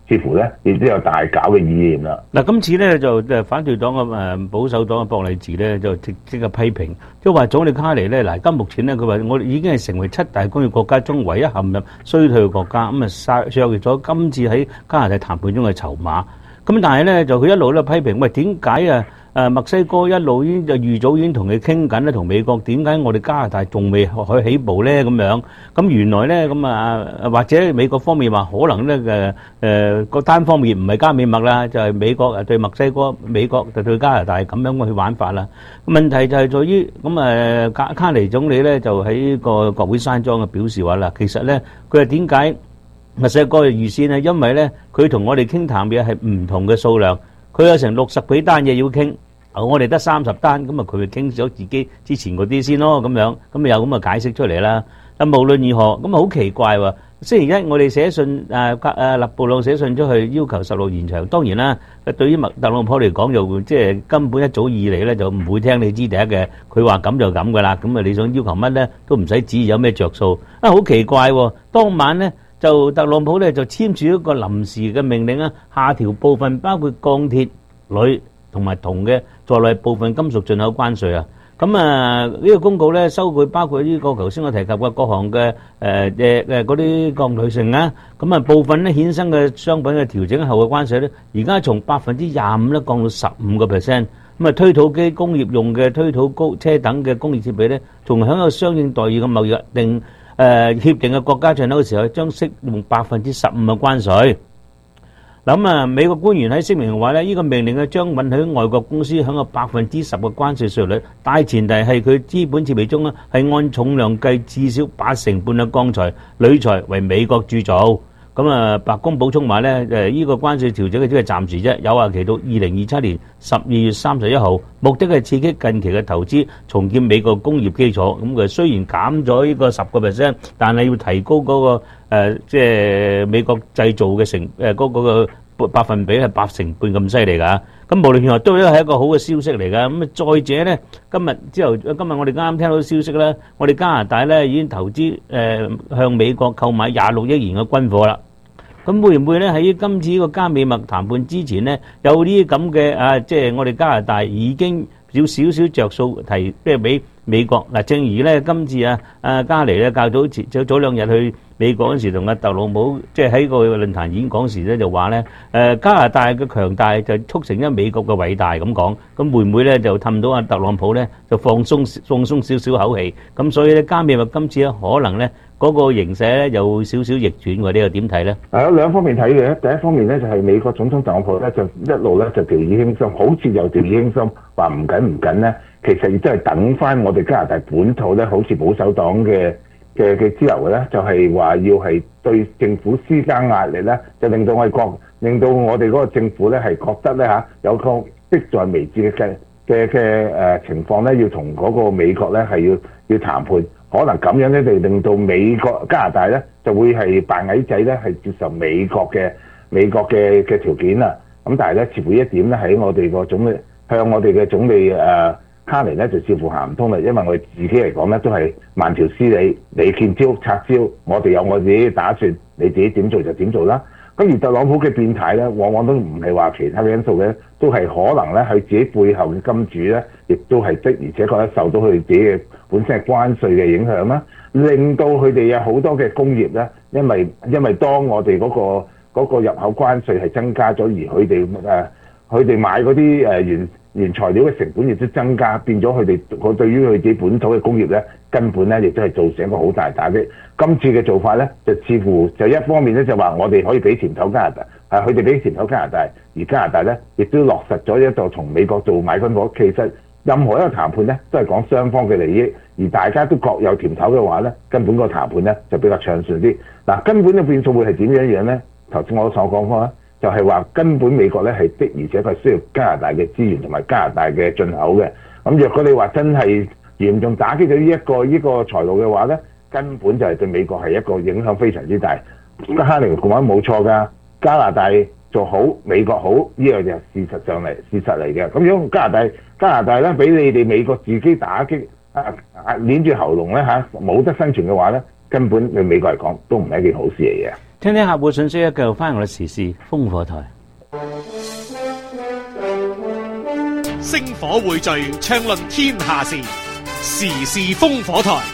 [SPEAKER 12] 似乎咧亦都有大搞嘅意念啦。
[SPEAKER 11] 嗱，今次咧就誒反對黨嘅誒保守黨嘅博勵治咧就即即刻批評，即係話總理卡尼咧嗱，而家目前咧佢話我哋已經係成為七大工業國家中唯一陷入衰退嘅國家，咁啊削削弱咗今次喺加拿大談判中嘅籌碼。咁但係咧就佢一路咧批評，喂點解啊？誒墨西哥一路已經就預早已經同佢傾緊咧，同美國點解我哋加拿大仲未可以起步咧？咁樣咁原來咧咁啊，或者美國方面話可能咧誒誒個單方面唔係加美墨啦，就係美國誒對墨西哥，美國就對加拿大咁樣去玩法啦。問題就係在於咁誒卡卡尼總理咧就喺個國會山莊嘅表示話啦，其實咧佢係點解墨西哥嘅預先咧？因為咧佢同我哋傾談嘅係唔同嘅數量。佢有成六十幾單嘢要傾，我哋得三十單，咁啊佢咪傾咗自己之前嗰啲先咯，咁樣，咁咪有咁嘅解釋出嚟啦。但無論如何，咁啊好奇怪喎。星期一我哋寫信誒誒勒布朗寫信出去要求十六延長，當然啦，對於麥特朗普嚟講就即係根本一早以嚟咧就唔會聽你知第一嘅，佢話咁就咁噶啦，咁啊你想要求乜咧都唔使指意有咩着數。啊好奇怪喎，當晚咧。就特朗普咧就簽署一個臨時嘅命令啊，下調部分包括鋼鐵、鋁同埋銅嘅在內部分金屬進口關稅啊。咁啊呢個公告咧收據包括呢個頭先我提及嘅各項嘅誒誒誒嗰啲鋼鋁性啊。咁啊部分咧衍生嘅商品嘅調整後嘅關稅咧，而家從百分之廿五咧降到十五個 percent。咁啊推土機、工業用嘅推土高車等嘅工業設備咧，仲享有相應待遇嘅貿易定。誒、呃、協定嘅國家進口嘅時候，將適用百分之十五嘅關稅。咁啊，美國官員喺聲明話咧，呢、這個命令咧將允許外國公司享有百分之十嘅關稅稅率，大前提係佢資本設備中咧係按重量計至少八成半嘅鋼材、鋁材為美國鑄造。咁啊，白宮補充話咧，誒呢個關稅調整嘅只係暫時啫，有效期到二零二七年十二月三十一號，目的係刺激近期嘅投資，重建美國工業基礎。咁佢雖然減咗呢個十個 percent，但係要提高嗰、那個誒，即、呃、係、就是、美國製造嘅成誒嗰、呃那個百分比係八成半咁犀利㗎。咁無論如何都係一個好嘅消息嚟㗎。咁再者咧，今日之後今日我哋啱啱聽到消息咧，我哋加拿大咧已經投資誒、呃、向美國購買廿六億元嘅軍火啦。咁會唔會咧喺今次呢個加美墨談判之前咧，有呢啲咁嘅啊，即係我哋加拿大已經有少少着數提，即係俾美國嗱。正如咧今次啊啊加尼咧較早前早早兩日去美國嗰時，同阿特朗普即係喺個論壇演講時咧就話咧，誒加拿大嘅強大就促成咗美國嘅偉大咁講。咁會唔會咧就氹到阿特朗普咧就放鬆放鬆少少口氣？咁所以咧加美墨今次咧可能咧。嗰、那個形勢咧有少少逆轉喎，呢個點睇咧？
[SPEAKER 12] 係有兩方面睇嘅。第一方面咧就係、是、美國總統特朗普咧就一路咧就掉以輕心，好似又掉以輕心，話唔緊唔緊咧。其實亦都係等翻我哋加拿大本土咧，好似保守黨嘅嘅嘅支流嘅咧，就係、是、話要係對政府施加壓力咧，就令到我哋國，令到我哋嗰個政府咧係覺得咧嚇有個迫在眉睫嘅嘅嘅誒情況咧，要同嗰個美國咧係要要談判。可能咁樣咧，就令到美國加拿大咧就會係扮矮仔咧，係接受美國嘅美國嘅嘅條件啦。咁但係咧，似乎一點咧喺我哋個總理向我哋嘅總理誒、呃、卡尼咧，就似乎行唔通啦。因為我哋自己嚟講咧，都係慢條斯理，你見招拆招，我哋有我自己打算，你自己點做就點做啦。咁而特朗普嘅變態咧，往往都唔係話其他嘅因素嘅，都係可能咧佢自己背後嘅金主咧，亦都係的而且確咧受到佢自己嘅本身係關稅嘅影響啦，令到佢哋有好多嘅工業咧，因為因為當我哋嗰、嗰個嗰個入口關稅係增加咗，而佢哋誒佢哋買嗰啲誒原原材料嘅成本亦都增加，變咗佢哋佢對於佢自己本土嘅工業咧，根本咧亦都係造成一個好大打擊。今次嘅做法咧，就似乎就一方面咧就話我哋可以俾甜頭加拿大，係佢哋俾甜頭加拿大，而加拿大咧亦都落實咗一個同美國做買軍火。其實任何一個談判咧，都係講雙方嘅利益，而大家都各有甜頭嘅話咧，根本個談判咧就比較暢順啲。嗱，根本嘅變數會係點樣樣咧？頭先我所講過啦，就係話根本美國咧係的，而且確需要加拿大嘅資源同埋加拿大嘅進口嘅。咁若果你話真係嚴重打擊咗呢一個呢個財路嘅話咧，根本就係對美國係一個影響非常之大。卡尼講冇錯㗎，加拿大做好，美國好，呢樣就係事實上嚟事實嚟嘅。咁如果加拿大加拿大咧俾你哋美國自己打擊啊啊，捏住喉嚨咧嚇，冇得生存嘅話咧，根本對美國嚟講都唔係一件好事嚟嘅。
[SPEAKER 11] 聽聽客戶信息咧，繼續翻我哋時事烽火台。
[SPEAKER 6] 星火匯聚，暢論天下事，時事烽火台。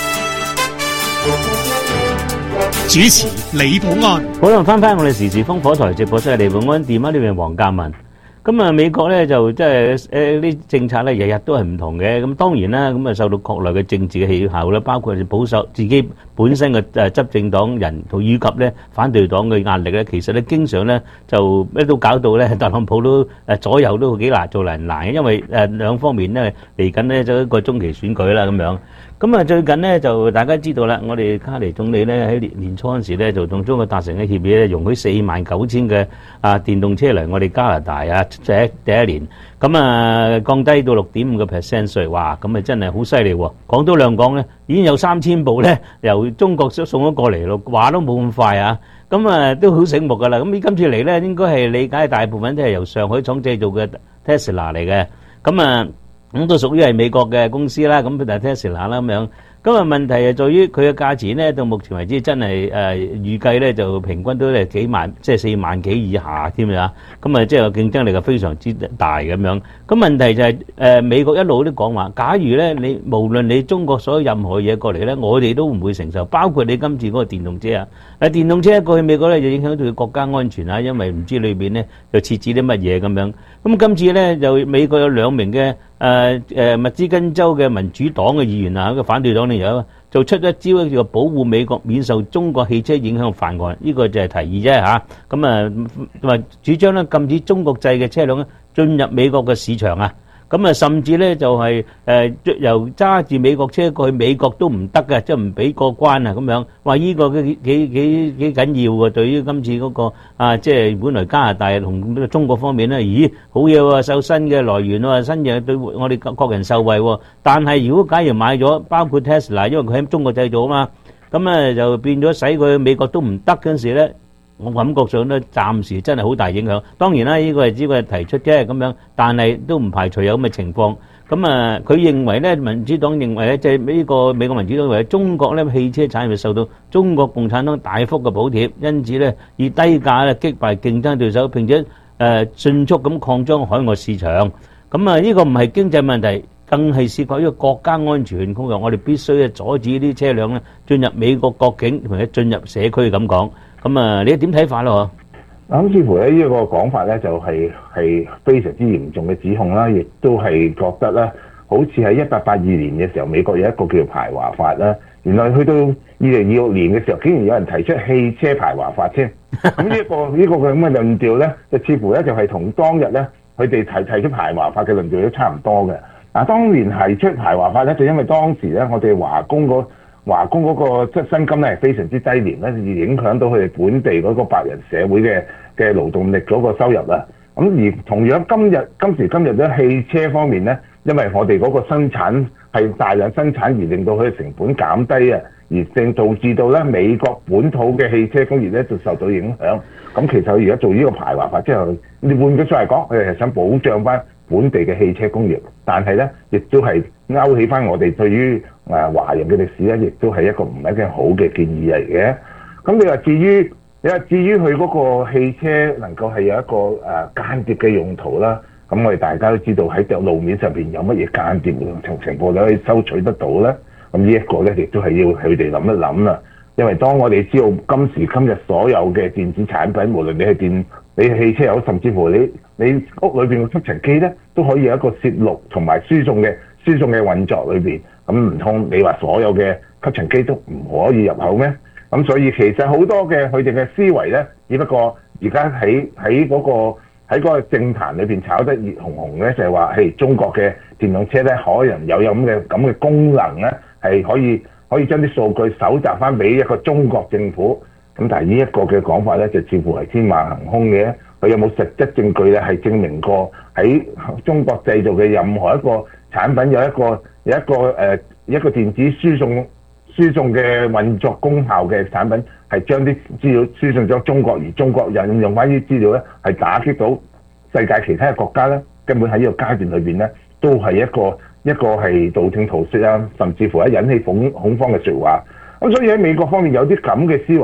[SPEAKER 6] 主持李寶安。
[SPEAKER 11] 好啦，翻翻我哋時事烽火台直播室嘅李寶安，電話呢邊黃鑑文。咁啊，美國咧就即係誒啲政策咧，日日都係唔同嘅。咁當然啦，咁啊受到國內嘅政治嘅氣候啦，包括保守自己本身嘅誒執政黨人，同以及咧反對黨嘅壓力咧，其實咧經常咧就咩都搞到咧，特朗普都誒左右都幾難做難難嘅，因為誒兩方面咧嚟緊咧就一個中期選舉啦咁樣。咁啊最近咧就大家知道啦，我哋卡尼總理咧喺年年初嗰陣時咧就同中國達成嘅協議咧，容許四萬九千嘅啊電動車嚟我哋加拿大啊。第一第一年，咁啊降低到六點五個 percent 稅，哇！咁啊真係好犀利喎。講多兩講咧，已經有三千部咧由中國送咗過嚟咯，話都冇咁快啊！咁啊都好醒目噶啦。咁今次嚟咧，應該係理解大部分都係由上海廠製造嘅 Tesla 嚟嘅。咁啊咁都屬於係美國嘅公司啦。咁就係 Tesla 啦咁樣。咁啊問題係在於佢嘅價錢咧，到目前為止真係誒、呃、預計咧就平均都係幾萬，即係四萬幾以下添啊！咁啊即係競爭力係非常之大咁樣。咁問題就係、是、誒、呃、美國一路都講話，假如咧你無論你中國所有任何嘢過嚟咧，我哋都唔會承受，包括你今次嗰個電動車啊！誒電動車過去美國咧就影響到佢國家安全啊，因為唔知裏邊咧就設置啲乜嘢咁樣。咁今次咧就美國有兩名嘅誒誒密芝根州嘅民主黨嘅議員啊，一個反對黨嚟有就出一招叫做保護美國免受中國汽車影響法案，呢、這個就係提議啫嚇。咁啊同埋主張咧禁止中國製嘅車輛咧進入美國嘅市場啊。咁啊甚至咧就係、是、誒、呃、由揸住美國車過去美國都唔得嘅，即係唔俾過關啊咁樣。話呢個幾幾幾幾緊要嘅，對於今次嗰、那個啊，即係本來加拿大同中國方面咧，咦好嘢喎，受新嘅來源喎，新嘢對我哋國人受惠喎。但係如果假如買咗，包括 Tesla， 因為佢喺中國製造啊嘛，咁啊就變咗使佢美國都唔得嗰陣時咧。我感覺上咧，暫時真係好大影響。當然啦，呢個係只係提出啫咁樣，但係都唔排除有咁嘅情況。咁啊，佢認為咧，民主黨認為咧，即係呢個美國民主黨認為中國咧汽車產業受到中國共產黨大幅嘅補貼，因此咧以低價咧擊敗競爭對手，並且誒迅速咁擴張海外市場。咁啊，呢個唔係經濟問題，更係涉及一個國家安全工作。我哋必須咧阻止呢啲車輛咧進入美國國境，或者進入社區咁講。咁啊，你點睇法咯？
[SPEAKER 12] 咁似乎咧呢個講法咧就係係非常之嚴重嘅指控啦，亦都係覺得咧，好似喺一八八二年嘅時候，美國有一個叫做排華法啦。原來去到二零二六年嘅時候，竟然有人提出汽車排華法添。咁呢一個呢個咁嘅論調咧，就似乎咧就係同當日咧佢哋提提出排華法嘅論調都差唔多嘅。嗱，當年提出排華法咧，就因為當時咧我哋華工個華工嗰個即係薪金咧係非常之低廉咧，而影響到佢哋本地嗰個白人社會嘅嘅勞動力嗰個收入啦。咁而同樣今日今時今日咧汽車方面咧，因為我哋嗰個生產係大量生產而令到佢嘅成本減低啊，而正導致到咧美國本土嘅汽車工業咧就受到影響。咁其實佢而家做呢個排華法之後，你換句説嚟講，佢哋係想保障翻本地嘅汽車工業，但係咧亦都係勾起翻我哋對於誒華人嘅歷史咧，亦都係一個唔係一件好嘅建議嚟嘅。咁你話至於你話至於佢嗰個汽車能夠係有一個誒間諜嘅用途啦，咁我哋大家都知道喺路面上邊有乜嘢間諜情情況你可以收取得到咧？咁呢一個咧亦都係要佢哋諗一諗啦。因為當我哋知道今時今日所有嘅電子產品，無論你係電你係汽車又好，甚至乎你你屋裏邊嘅吸塵機咧，都可以有一個攝錄同埋輸送嘅輸送嘅運作裏邊。咁唔通你話所有嘅吸塵機都唔可以入口咩？咁所以其實好多嘅佢哋嘅思維咧，只不過而家喺喺嗰個喺嗰個政壇裏邊炒得熱紅紅咧，就係話係中國嘅電動車咧，可能有有咁嘅咁嘅功能咧，係可以可以將啲數據搜集翻俾一個中國政府。咁但係呢一個嘅講法咧，就似乎係天馬行空嘅。佢有冇實質證據咧，係證明過喺中國製造嘅任何一個產品有一個有一個誒、呃、一個電子輸送輸送嘅運作功效嘅產品，係將啲資料輸送咗中國，而中國引用翻啲資料咧，係打擊到世界其他嘅國家咧，根本喺呢個階段裏邊咧，都係一個一個係道聽途說啊，甚至乎係引起恐恐慌嘅説話。咁所以喺美國方面有啲咁嘅思維咧，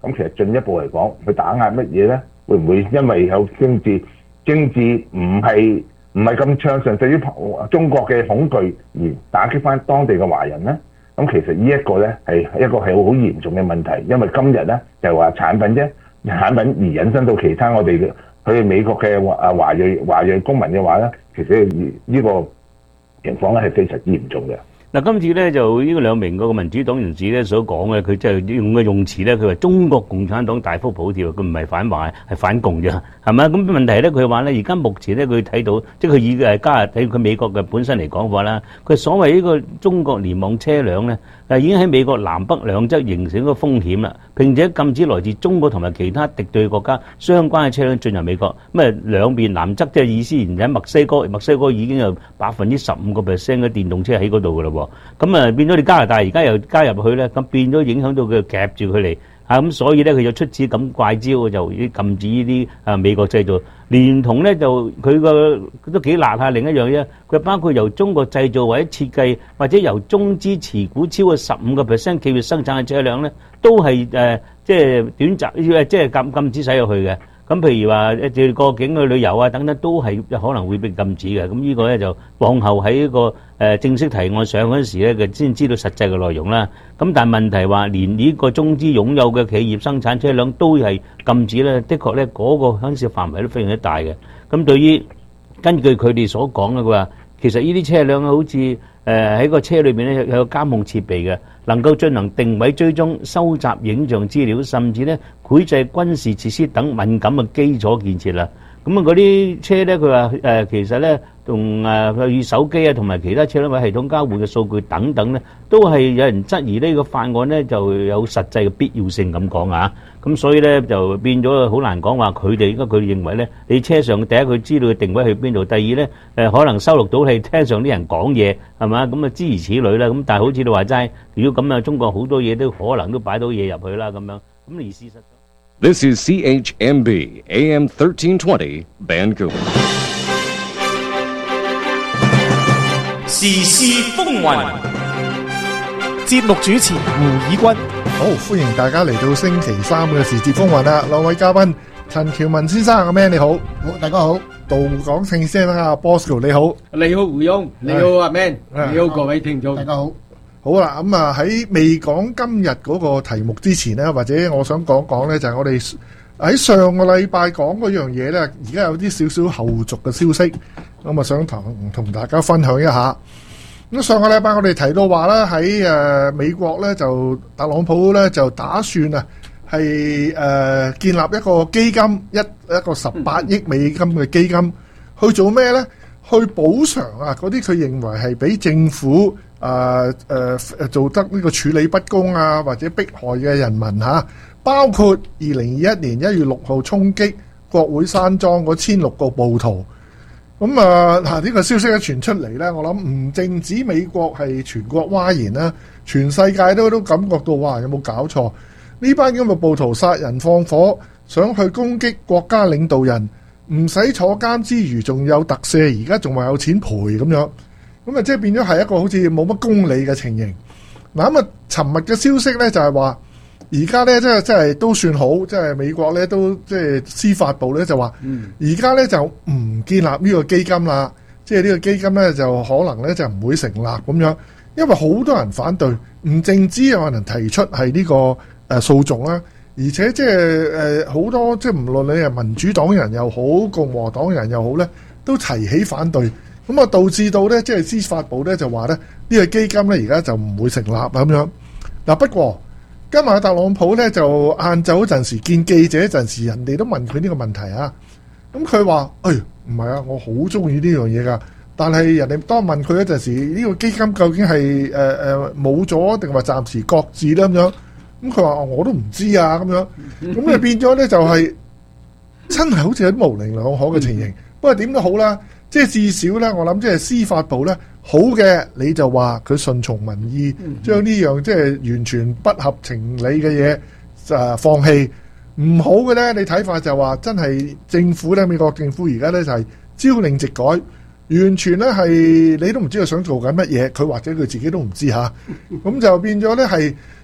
[SPEAKER 12] 咁其實進一步嚟講，佢打壓乜嘢咧？會唔會因為有政治政治唔係唔係咁暢順，對於中國嘅恐懼而打擊翻當地嘅華人咧？咁其實呢一個咧係一個係好嚴重嘅問題，因為今日咧就係話產品啫，產品而引申到其他我哋嘅佢哋美國嘅華啊華裔華裔公民嘅話咧，其實呢個情況咧係非常之嚴重嘅。
[SPEAKER 11] 嗱，今次咧就呢個兩名嗰個民主黨人士咧所講嘅，佢即係用嘅用詞咧，佢話中國共產黨大幅補貼，佢唔係反華，係反共啫，係咪？咁問題咧，佢話咧，而家目前咧，佢睇到，即係佢以誒加拿大佢美國嘅本身嚟講話啦，佢所謂呢個中國聯網車輛咧，誒已經喺美國南北兩側形成一個風險啦，並且禁止來自中國同埋其他敵對國家相關嘅車輛進入美國。咁誒兩邊南側即係意思，而喺墨西哥，墨西哥已經有百分之十五個 percent 嘅電動車喺嗰度㗎啦喎。咁啊變咗你加拿大而家又加入去咧，咁變咗影響到佢夾住佢嚟啊！咁所以咧佢就出此咁怪招，就禁止呢啲啊美國製造，連同咧就佢個都幾辣下另一樣嘢，佢包括由中國製造或者設計或者由中資持股超過十五個 percent 企業生產嘅車輛咧，都係誒即係短暫即係禁禁止使入去嘅。咁譬如話一啲過境去旅遊啊等等，都係可能會被禁止嘅。咁呢個咧就往後喺呢個誒正式提案上嗰陣時咧，佢先知道實際嘅內容啦。咁但係問題話，連呢個中資擁有嘅企業生產車輛都係禁止咧，的確咧嗰個牽涉範圍都非常之大嘅。咁對於根據佢哋所講嘅，佢話其實呢啲車輛好似誒喺個車裏邊咧有個監控設備嘅，能夠進行定位追蹤、收集影像資料，甚至咧繪製軍事設施等敏感嘅基礎建設啦。咁啊嗰啲車咧，佢話誒其實咧同誒與手機啊同埋其他車輛位系統交換嘅數據等等咧，都係有人質疑呢個法案咧就有實際嘅必要性咁講啊。咁所以咧就變咗好難講話佢哋，應該佢哋認為咧，你車上第一佢知道佢定位去邊度，第二咧誒可能收錄到係聽上啲人講嘢係嘛，咁啊諸如此類啦。咁但係好似你話齋，如果咁啊，中國好多嘢都可能都擺到嘢入去啦咁樣。咁而事實上
[SPEAKER 13] This is C H M B A M thirteen twenty Vancouver。
[SPEAKER 6] 時事風雲，節目主持胡以軍。
[SPEAKER 2] 好，歡迎大家嚟到星期三嘅時節風雲啦！兩位嘉賓，陳喬文先生，阿 Man 你好，
[SPEAKER 14] 好，大家好。
[SPEAKER 2] 杜港慶先生啊 Bosco 你好，
[SPEAKER 14] 你好胡翁，你好阿 Man，你好各位聽眾，大家好。
[SPEAKER 2] 好啦，咁啊喺未講今日嗰個題目之前呢，或者我想講講呢，就係我哋喺上個禮拜講嗰樣嘢呢，而家有啲少少後續嘅消息，咁啊想同同大家分享一下。咁上個禮拜我哋提到話咧，喺誒美國咧就特朗普咧就打算啊係誒建立一個基金，一一個十八億美金嘅基金，去做咩咧？去補償啊嗰啲佢認為係俾政府誒誒做得呢個處理不公啊或者迫害嘅人民嚇，包括二零二一年一月六號衝擊國會山莊嗰千六個暴徒。咁啊嗱，呢個消息一傳出嚟咧，我諗唔淨止美國係全國譁然啦，全世界都都感覺到哇，有冇搞錯？呢班咁嘅暴徒殺人放火，想去攻擊國家領導人，唔使坐監之餘，仲有特赦，而家仲話有錢賠咁樣，咁啊即係變咗係一個好似冇乜公理嘅情形。嗱咁啊，尋日嘅消息咧就係話，而家咧即係即係都算好，即係美國咧都即係司法部咧就話，而家咧就唔建立呢個基金啦，即係呢個基金咧就可能咧就唔會成立咁樣，因為好多人反對，唔淨止有人提出係呢個誒訴訟啦，而且即係誒好多即係唔論你係民主黨人又好，共和黨人又好咧，都提起反對，咁啊導致到咧即係司法部咧就話咧呢個基金咧而家就唔會成立咁樣。嗱不過，今日特朗普咧就晏晝嗰陣時見記者嗰陣時，人哋都問佢呢個問題啊。咁佢話：誒唔係啊，我好中意呢樣嘢㗎。但係人哋當問佢嗰陣時，呢個基金究竟係誒誒冇咗定話暫時擱置咧咁樣？咁佢話：我都唔知啊咁樣。咁就變咗咧就係真係好似有啲模棱兩可嘅情形。不過點都好啦，即係至少咧，我諗即係司法部咧。好嘅，你就話佢順從民意，將呢樣即係完全不合情理嘅嘢誒放棄。唔好嘅咧，你睇法就話真係政府咧，美國政府而家咧就係朝令夕改，完全咧係你都唔知佢想做緊乜嘢，佢或者佢自己都唔知嚇。咁就變咗咧係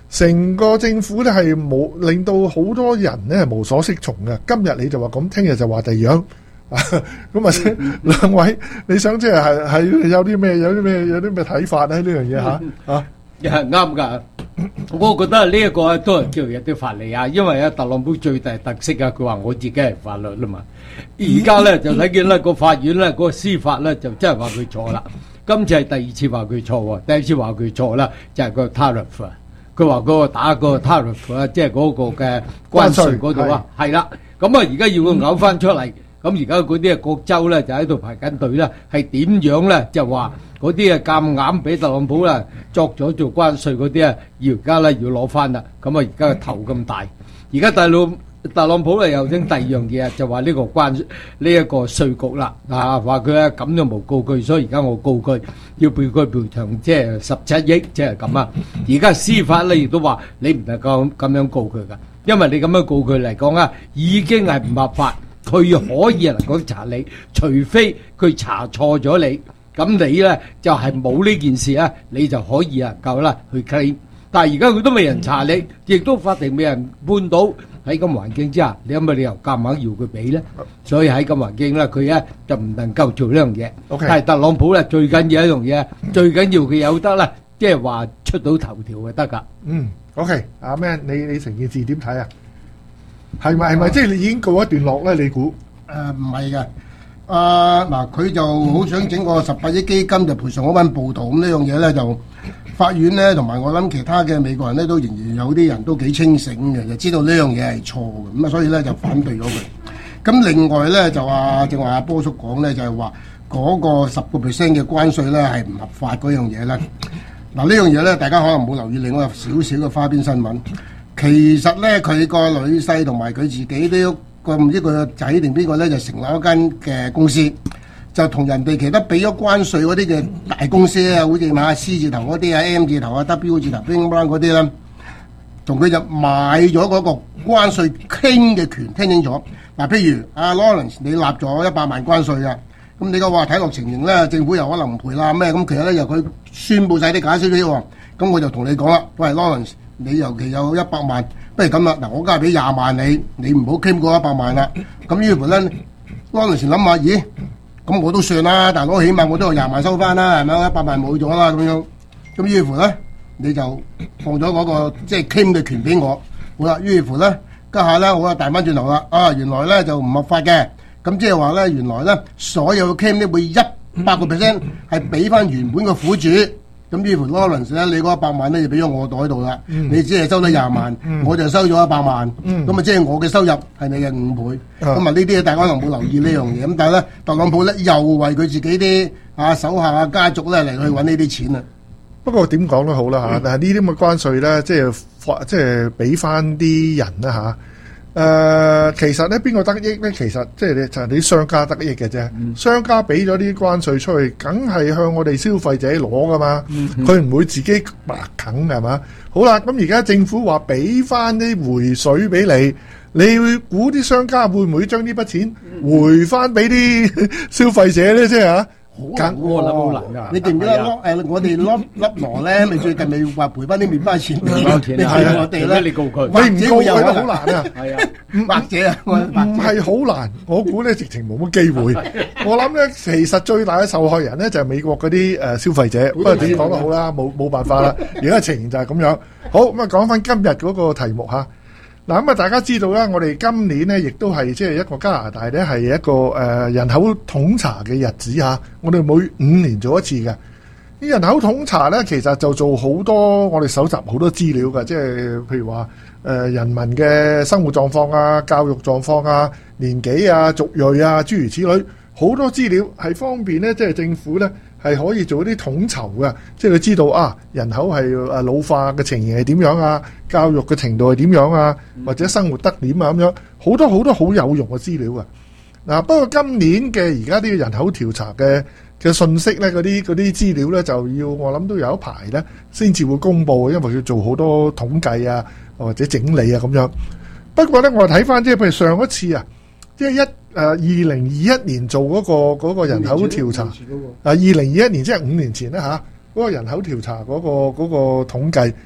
[SPEAKER 2] 成個政府咧係冇令到好多人咧係無所適從嘅。今日你就話咁，聽日就話第二樣。咁啊，兩位你想即係係係有啲咩有啲咩有啲咩睇法咧？呢樣嘢嚇嚇，
[SPEAKER 14] 係啱㗎。我覺得呢一個都係叫有啲法理啊，因為啊特朗普最大特色啊，佢話我自己係法律啦嘛。而家咧就睇見咧個法院咧嗰個司法咧就真係話佢錯啦。今次係第二次話佢錯喎，第一次話佢錯啦，就係個 tariff 啊。佢話嗰個打嗰個 tariff 啊，即係嗰個嘅關稅嗰度啊，係啦。咁啊，而家要佢嘔翻出嚟。咁而家嗰啲啊各州咧就喺度排緊隊啦，係點樣咧？就話嗰啲啊夾硬俾特朗普啦作咗做關稅嗰啲啊，要而家咧要攞翻啦。咁啊而家個頭咁大，而家大佬特朗普咧又整第二樣嘢啊，就話呢個關呢一個稅局啦，啊話佢啊咁就冇告佢，所以而家我告佢要賠佢賠償，即係十七億，即係咁啊。而家司法咧亦都話你唔係咁咁樣告佢噶，因為你咁樣告佢嚟講啊，已經係唔合法。佢可以能夠查你，除非佢查錯咗你，咁你咧就係冇呢件事啊，你就可以啊夠啦去 claim。但係而家佢都未人查你，亦都法庭未人判到，喺咁環境之下，你有乜理由夾硬要佢俾咧？所以喺咁環境咧，佢咧就唔能夠做呢樣嘢。
[SPEAKER 2] Okay.
[SPEAKER 14] 但係特朗普咧最緊要一樣嘢，最緊要佢有得啦，即係話出到頭條就得㗎。
[SPEAKER 2] 嗯 ，OK，阿 Man，你你成件事點睇啊？係咪係咪即係你已經告一段落咧？你估？
[SPEAKER 15] 誒唔係嘅，啊嗱，佢就好想整個十八億基金就賠償嗰班暴徒，咁呢樣嘢咧就法院咧同埋我諗其他嘅美國人咧都仍然有啲人都幾清醒嘅，就知道呢樣嘢係錯嘅，咁啊所以咧就反對咗佢。咁另外咧就話正話阿波叔講咧就係話嗰個十個 percent 嘅關稅咧係唔合法嗰樣嘢咧。嗱呢樣嘢咧大家可能冇留意，另外有少少嘅花邊新聞。其實咧，佢個女婿同埋佢自己都個唔知佢個仔定邊個咧，就成立一間嘅公司，就同人哋其他俾咗關稅嗰啲嘅大公司啊，好似買 C 字頭嗰啲啊、M 字頭啊、W 字頭、乒乓嗰啲咧，同佢就買咗嗰個關稅傾嘅權，聽清楚。嗱，譬如阿 Lawrence 你立咗一百萬關稅啊，咁你個話睇落情形咧，政府又可能唔賠啦咩？咁其實咧由佢宣佈晒啲解釋啲喎，咁我就同你講啦，喂 Lawrence。你尤其有一百萬，不如咁啦，嗱，我梗係俾廿萬你，你唔好傾過一百萬啦。咁於乎咧，嗰陣時諗下，咦，咁我都算啦，大佬起碼我都有廿萬收翻啦，係咪？一百萬冇咗啦，咁樣。咁於乎咧，你就放咗嗰個即係傾嘅權俾我。好啦，於乎咧，家下咧，我就大翻轉頭啦，啊，原來咧就唔合法嘅。咁即係話咧，原來咧所有嘅傾咧會一百個 percent 係俾翻原本嘅苦主。咁於乎 Lawrence 咧，你嗰一百萬咧就俾咗我袋度啦，嗯、你只係收咗廿萬，嗯、我就收咗一百萬，咁啊、嗯、即係我嘅收入係你嘅五倍，咁啊呢啲嘢大家可能冇留意呢樣嘢，咁但係咧特朗普咧又為佢自己啲啊手下啊家族咧嚟去揾呢啲錢啊。
[SPEAKER 2] 不過點講都好啦嚇，嗯、但係呢啲咁嘅關稅咧，即係即係俾翻啲人啦嚇。誒、呃，其實咧邊個得益咧？其實即係你就係啲商家得益嘅啫。嗯、商家俾咗啲關稅出去，梗係向我哋消費者攞噶嘛。佢唔、嗯、會自己白啃係嘛？好啦，咁而家政府話俾翻啲回水俾你，你會估啲商家會唔會將呢筆錢回翻俾啲消費者咧？即係嚇。好難喎，諗好難㗎。你記唔記得誒？我哋粒粒羅咧，咪最近咪話賠翻啲麵包錢？麵包錢係我哋咧，你告佢， 你唔告佢都好難啊。係啊，
[SPEAKER 15] 或者啊，
[SPEAKER 2] 唔係好難。我估咧，直情冇乜機會。我諗咧，其實最大嘅受害人咧就係美國嗰啲誒消費者。不過點講都好啦，冇冇辦法啦。而家情形就係咁樣。好咁啊，講翻今日嗰個題目嚇。嗱咁啊，大家知道啦，我哋今年咧亦都係即係一個加拿大咧係一個誒、呃、人口統查嘅日子嚇。我哋每五年做一次嘅。啲人口統查咧，其實就做好多我哋搜集好多資料嘅，即係譬如話誒、呃、人民嘅生活狀況啊、教育狀況啊、年紀啊、族裔啊，諸如此類，好多資料係方便咧，即係政府咧係可以做啲統籌嘅，即係佢知道啊人口係誒老化嘅情形係點樣啊，教育嘅程度係點樣啊，或者生活得點啊咁樣，好多好多好有用嘅資料啊！嗱，不過今年嘅而家呢個人口調查嘅嘅信息咧，嗰啲嗰啲資料咧就要我諗都有一排咧先至會公佈，因為要做好多統計啊或者整理啊咁樣。不過咧，我睇翻即係譬如上一次啊，即係一誒二零二一年做嗰個嗰個人口調查，啊二零二一年即係五年前啦嚇，嗰個人口調查嗰個嗰個統計，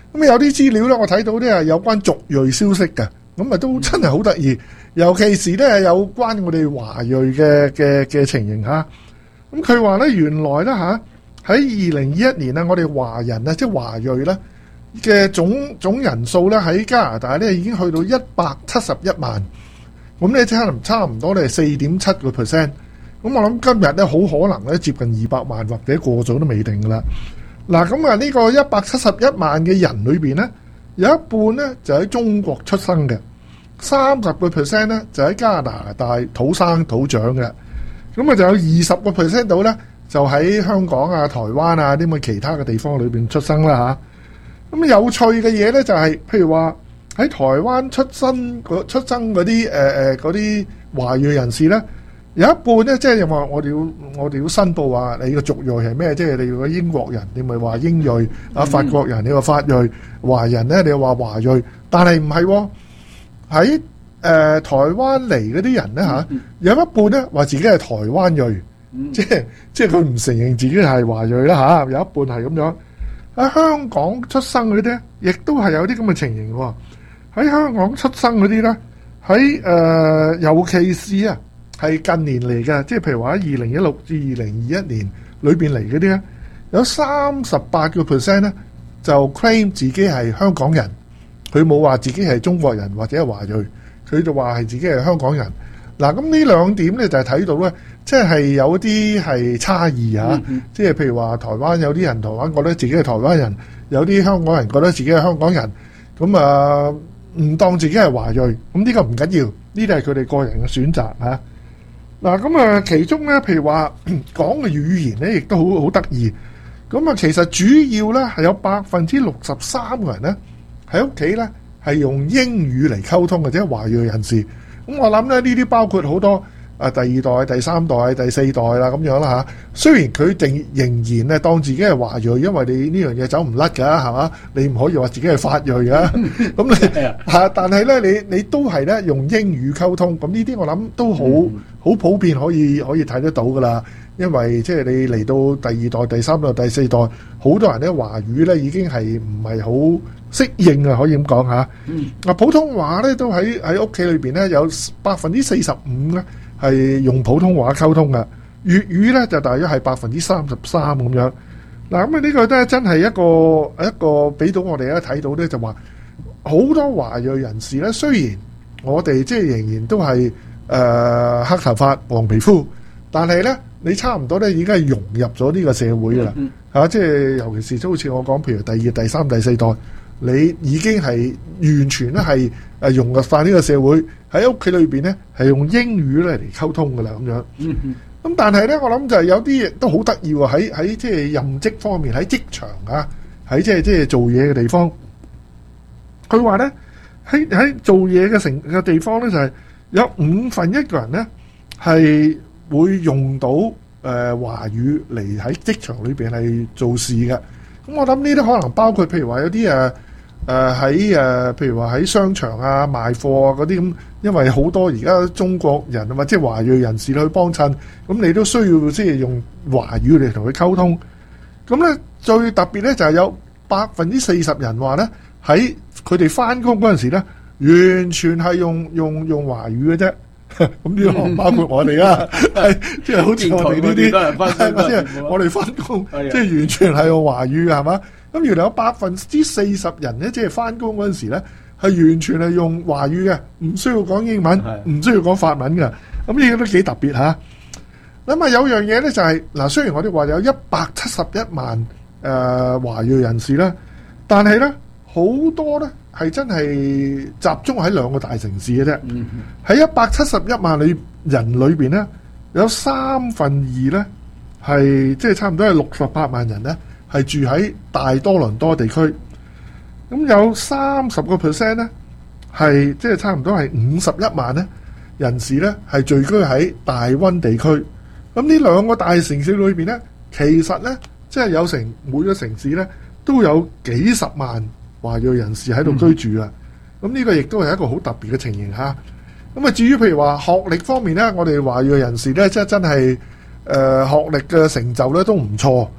[SPEAKER 2] 咁有啲資料咧，我睇到咧係有關族裔消息嘅，咁啊都真係好得意，尤其是咧有關我哋華裔嘅嘅嘅情形嚇。咁佢話咧原來咧嚇喺二零二一年啊，我哋華人啊，即係華裔咧嘅總總人數咧喺加拿大咧已經去到一百七十一萬，咁咧即係差唔多咧係四點七個 percent。咁我諗今日咧好可能咧接近二百萬或者過咗都未定噶啦。嗱，咁啊呢個一百七十一萬嘅人裏邊咧，有一半咧就喺中國出生嘅，三十個 percent 咧就喺加拿大土生土長嘅，咁啊就有二十個 percent 度咧就喺香港啊、台灣啊啲咁嘅其他嘅地方裏邊出生啦嚇。咁有趣嘅嘢咧就係、是，譬如話喺台灣出生嗰出生嗰啲誒誒嗰啲華裔人士咧。有一半咧，即係話我哋要我哋要申報話你個族裔係咩？即係你如果英國人，你咪話英裔；啊法國人，你話法裔；華人咧，你話華裔。但係唔係喎，喺誒、呃、台灣嚟嗰啲人咧嚇，有一半咧話自己係台灣裔，嗯、即係即係佢唔承認自己係華裔啦嚇。有一半係咁樣。喺香港出生嗰啲咧，亦都係有啲咁嘅情形喎。喺香港出生嗰啲咧，喺誒、呃、尤其是啊。係近年嚟嘅，即係譬如話喺二零一六至二零二一年裏邊嚟嗰啲咧，有三十八個 percent 咧就 claim 自己係香港人，佢冇話自己係中國人或者係華裔，佢就話係自己係香港人。嗱，咁呢兩點咧就係睇到咧，即係有啲係差異啊！嗯、即係譬如話台灣有啲人台灣覺得自己係台灣人，有啲香港人覺得自己係香港人，咁啊唔當自己係華裔，咁呢個唔緊要，呢啲係佢哋個人嘅選擇嚇。嗱，咁啊，其中咧，譬如話講嘅語言咧，亦都好好得意。咁啊，其實主要咧係有百分之六十三個人咧喺屋企咧係用英語嚟溝通嘅，即係華裔人士。咁我諗咧，呢啲包括好多啊第二代、第三代、第四代啦咁樣啦嚇。雖然佢定仍然咧當自己係華裔，因為你呢樣嘢走唔甩㗎，係嘛？你唔可以話自己係法裔㗎。咁你嚇，但係咧，你你都係咧用英語溝通。咁呢啲我諗都好。嗯好普遍可以可以睇得到噶啦，因為即係你嚟到第二代、第三代、第四代，好多人咧華語咧已經係唔係好適應啊，可以咁講嚇。嗯，嗱普通話咧都喺喺屋企裏邊咧有百分之四十五咧係用普通話溝通噶，粵語咧就大約係百分之三十三咁樣。嗱咁啊呢個咧真係一個一個俾到我哋咧睇到咧就話好多華裔人士咧，雖然我哋即係仍然都係。誒、呃、黑頭髮、黃皮膚，但係咧，你差唔多咧已經係融入咗呢個社會噶啦，嚇、嗯啊！即係尤其是都好似我講，譬如第二、第三、第四代，你已經係完全咧係誒融入翻呢個社會，喺屋企裏邊咧係用英語咧嚟溝通噶啦咁樣。咁、嗯嗯、但係咧，我諗就係有啲嘢都好得意喎，喺喺即係任職方面，喺職場啊，喺即係即係做嘢嘅地方，佢話咧喺喺做嘢嘅成嘅地方咧就係、是。有五分一個人咧係會用到誒、呃、華語嚟喺職場裏邊係做事嘅。咁我諗呢啲可能包括譬如話有啲誒誒喺誒譬如話喺商場啊賣貨啊嗰啲咁，因為好多而家中國人啊嘛，即係華裔人士去幫襯，咁你都需要即係用華語嚟同佢溝通。咁咧最特別咧就係有百分之四十人話咧喺佢哋翻工嗰陣時咧。完全係用用用華語嘅啫，咁呢個包括我哋啦，係即係好似我哋呢啲，即係我哋翻工，即係完全係用華語係嘛？咁原來有百分之四十人咧，即係翻工嗰陣時咧，係完全係用華語嘅，唔需要講英文，唔需要講法文嘅。咁呢個都幾特別嚇。咁啊有樣嘢咧就係、是、嗱，雖然我哋話有一百七十一萬誒、呃、華裔人士啦，但係咧好多咧。係真係集中喺兩個大城市嘅啫。喺一百七十一萬裏人裏邊咧，有三分二咧係即係差唔多係六十八萬人咧，係住喺大多倫多地區。咁有三十個 percent 咧係即係差唔多係五十一萬咧人士咧係聚居喺大溫地區。咁呢兩個大城市裏邊咧，其實咧即係有成每個城市咧都有幾十萬。華裔人士喺度居住啊，咁呢、嗯、個亦都係一個好特別嘅情形嚇。咁啊，至於譬如話學歷方面咧，我哋華裔人士咧，即係真係誒、呃、學歷嘅成就咧都唔錯。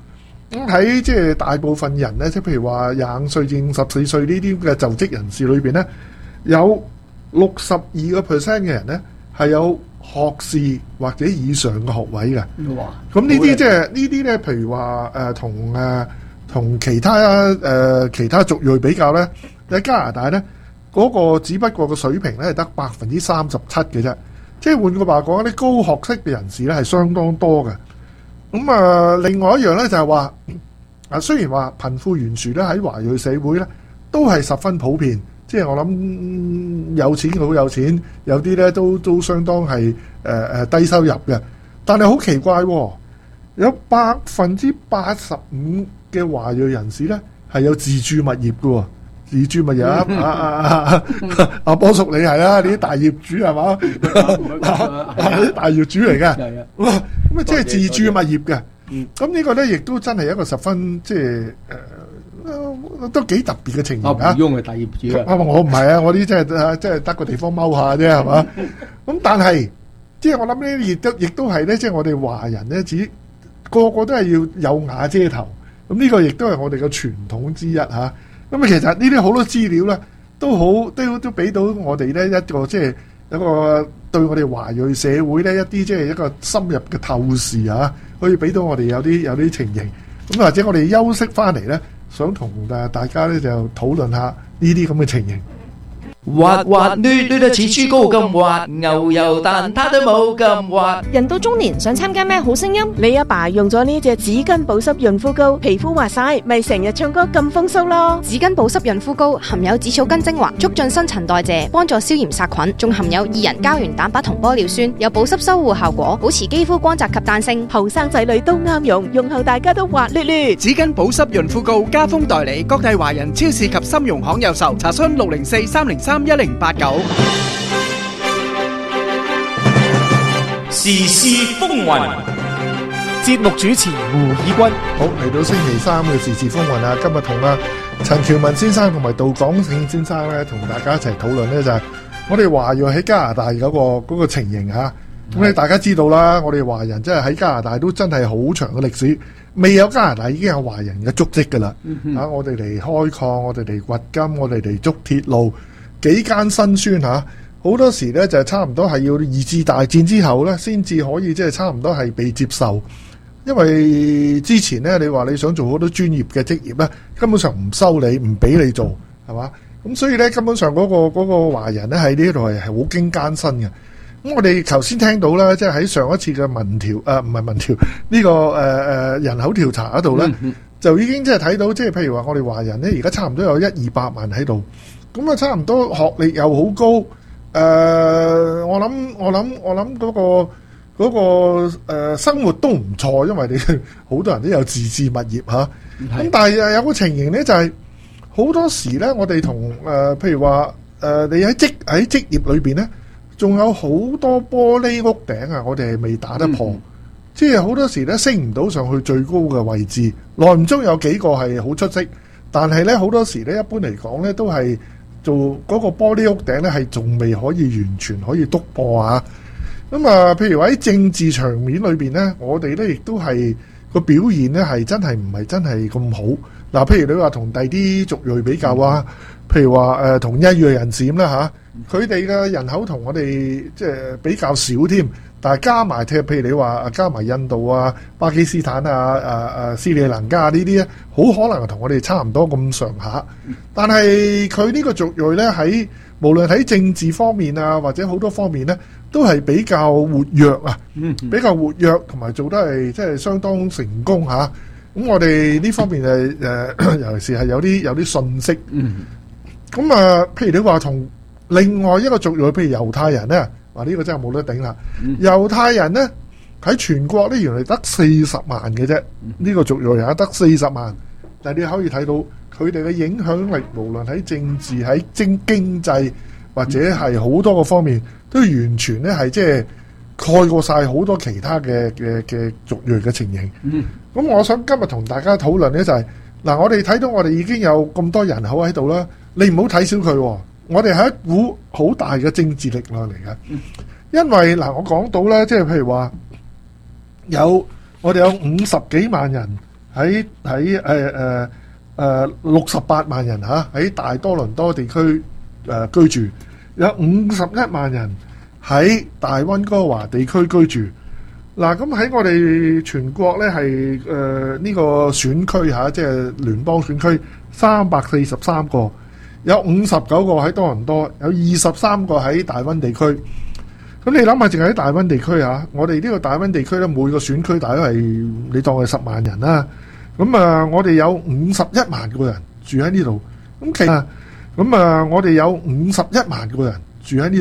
[SPEAKER 2] 咁喺即係大部分人咧，即係譬如話廿五歲至五十四歲呢啲嘅就職人士裏邊咧，有六十二個 percent 嘅人咧係有學士或者以上嘅學位嘅。
[SPEAKER 14] 哇！
[SPEAKER 2] 咁呢啲即係呢啲咧，譬如話誒同誒同其他誒、呃、其他族裔比較咧，喺加拿大咧嗰、那個只不過個水平咧係得百分之三十七嘅啫。即係換句話講，啲高學識嘅人士咧係相當多嘅。咁啊，另外一樣咧就係話，啊雖然話貧富懸殊咧喺華裔社會咧都係十分普遍，即係我諗、嗯、有錢好有錢，有啲咧都都相當係誒誒低收入嘅。但係好奇怪喎，有百分之八十五嘅華裔人士咧係有自住物業嘅喎。自住物業啊！阿阿阿波叔你係啦，你啲大業主係嘛？啲大業主嚟嘅，咁啊即係自住物業嘅。咁呢個咧亦都真係一個十分即係誒都幾特別嘅情形啊！
[SPEAKER 14] 阿翁係大業主啊！
[SPEAKER 2] 我唔係啊，我啲即係即係得個地方踎下啫係嘛？咁但係即係我諗呢，亦都亦都係咧，即係我哋華人咧，只個個都係要有瓦遮頭。咁呢個亦都係我哋嘅傳統之一嚇。咁啊，其實呢啲好多資料咧，都好都都俾到我哋咧一個即係一個對我哋華裔社會咧一啲即係一個深入嘅透視啊，可以俾到我哋有啲有啲情形。咁或者我哋休息翻嚟咧，想同誒大家咧就討論下呢啲咁嘅情形。
[SPEAKER 16] 滑滑捋捋得似豬膏咁滑，牛油蛋撻都冇咁滑。
[SPEAKER 17] 人到中年想參加咩好聲音？你阿爸用咗呢隻紙巾保濕潤膚膏，皮膚滑晒，咪成日唱歌咁風騷咯。
[SPEAKER 18] 紙巾保濕潤膚膏含有紫草根精華，促進新陳代謝，幫助消炎殺菌，仲含有二人膠原蛋白同玻尿酸，有保濕修護效果，保持肌膚光澤及彈性。
[SPEAKER 17] 後生仔女都啱用，用後大家都滑捋捋。
[SPEAKER 19] 紙巾保濕潤膚膏加封代理，各大華人超市及參茸行有售，查詢六零四三零三一零八九。
[SPEAKER 6] 時事風雲，
[SPEAKER 10] 節目主持胡以軍。
[SPEAKER 2] 好，嚟到星期三嘅時事風雲啊！今日同啊陳橋文先生同埋杜廣勝先生咧，同大家一齊討論咧就係我哋華裔喺加拿大嗰、嗰個、嗰個情形吓。咁你大家知道啦，我哋華人真係喺加拿大都真係好長嘅歷史，未有加拿大已經有華人嘅足跡噶啦。
[SPEAKER 14] 嗯、
[SPEAKER 2] 啊，我哋嚟開礦，我哋嚟掘金，我哋嚟築鐵路。幾間辛酸嚇，好多時咧就差唔多係要二次大戰之後咧，先至可以即係差唔多係被接受。因為之前咧，你話你想做好多專業嘅職業咧，根本上唔收你，唔俾你做，係嘛？咁所以咧，根本上嗰、嗰個嗰、嗰個華人咧喺呢度係係好經艱辛嘅。咁我哋頭先聽到啦，即係喺上一次嘅民調，誒唔係民調呢、呢個誒誒、呃、人口調查嗰度咧，嗯、就已經即係睇到，即係譬如話我哋華人咧，而家差唔多有一二百萬喺度。咁啊，差唔多學歷又好高，誒、呃，我諗我諗我諗嗰個嗰、嗰個、呃、生活都唔錯，因為你好多人都有自置物業嚇。咁但係有個情形咧，就係、是、好多時咧，我哋同誒譬如話誒、呃，你喺職喺職業裏邊咧，仲有好多玻璃屋頂啊，我哋係未打得破，嗯、即係好多時咧升唔到上去最高嘅位置，耐唔中有幾個係好出色，但係咧好多時咧一般嚟講咧都係。做嗰個玻璃屋頂咧，係仲未可以完全可以篤破啊！咁啊，譬如話喺政治場面裏邊咧，我哋咧亦都係個表現咧係真係唔係真係咁好。嗱，譬如你話同第啲族裔比較啊，譬如話誒同印裔人士咁啦嚇，佢哋嘅人口同我哋即係比較少添。但係加埋，譬如你話加埋印度啊、巴基斯坦啊、誒、啊、誒斯里蘭卡呢啲咧，好可能同我哋差唔多咁上下。但係佢呢個族裔咧，喺無論喺政治方面啊，或者好多方面咧，都係比較活躍啊，比較活躍同埋做得係即係相當成功嚇。咁我哋呢方面係誒，尤其是係有啲有啲信息。咁啊，譬如你話同另外一個族裔，譬如猶太人咧。話呢個真係冇得頂啦！嗯、猶太人呢，喺全國呢，原來得四十萬嘅啫，呢、嗯、個族裔人得四十萬，但係你可以睇到佢哋嘅影響力，無論喺政治、喺經經濟或者係好多個方面，都完全呢係即係蓋過晒好多其他嘅嘅嘅族裔嘅情形。咁、嗯、我想今日同大家討論呢就係、是、嗱，我哋睇到我哋已經有咁多人口喺度啦，你唔好睇小佢、哦。我哋係一股好大嘅政治力量嚟嘅，因為嗱，我講到咧，即係譬如話有我哋有五十幾萬人喺喺誒誒誒六十八萬人嚇喺大多倫多地區誒、呃、居住，有五十一萬人喺大溫哥華地區居住。嗱，咁喺我哋全國咧係誒呢個選區嚇，即係聯邦選區三百四十三個，有五十九個喺多倫多，有二十三個喺大溫地區。咁你諗下，淨係喺大溫地區嚇，我哋呢個大溫地區咧，每個選區大概係你當係十萬人啦。咁啊，我哋有五十一萬個人住喺呢度。咁其實咁啊，我哋有五十一萬個人住喺呢度。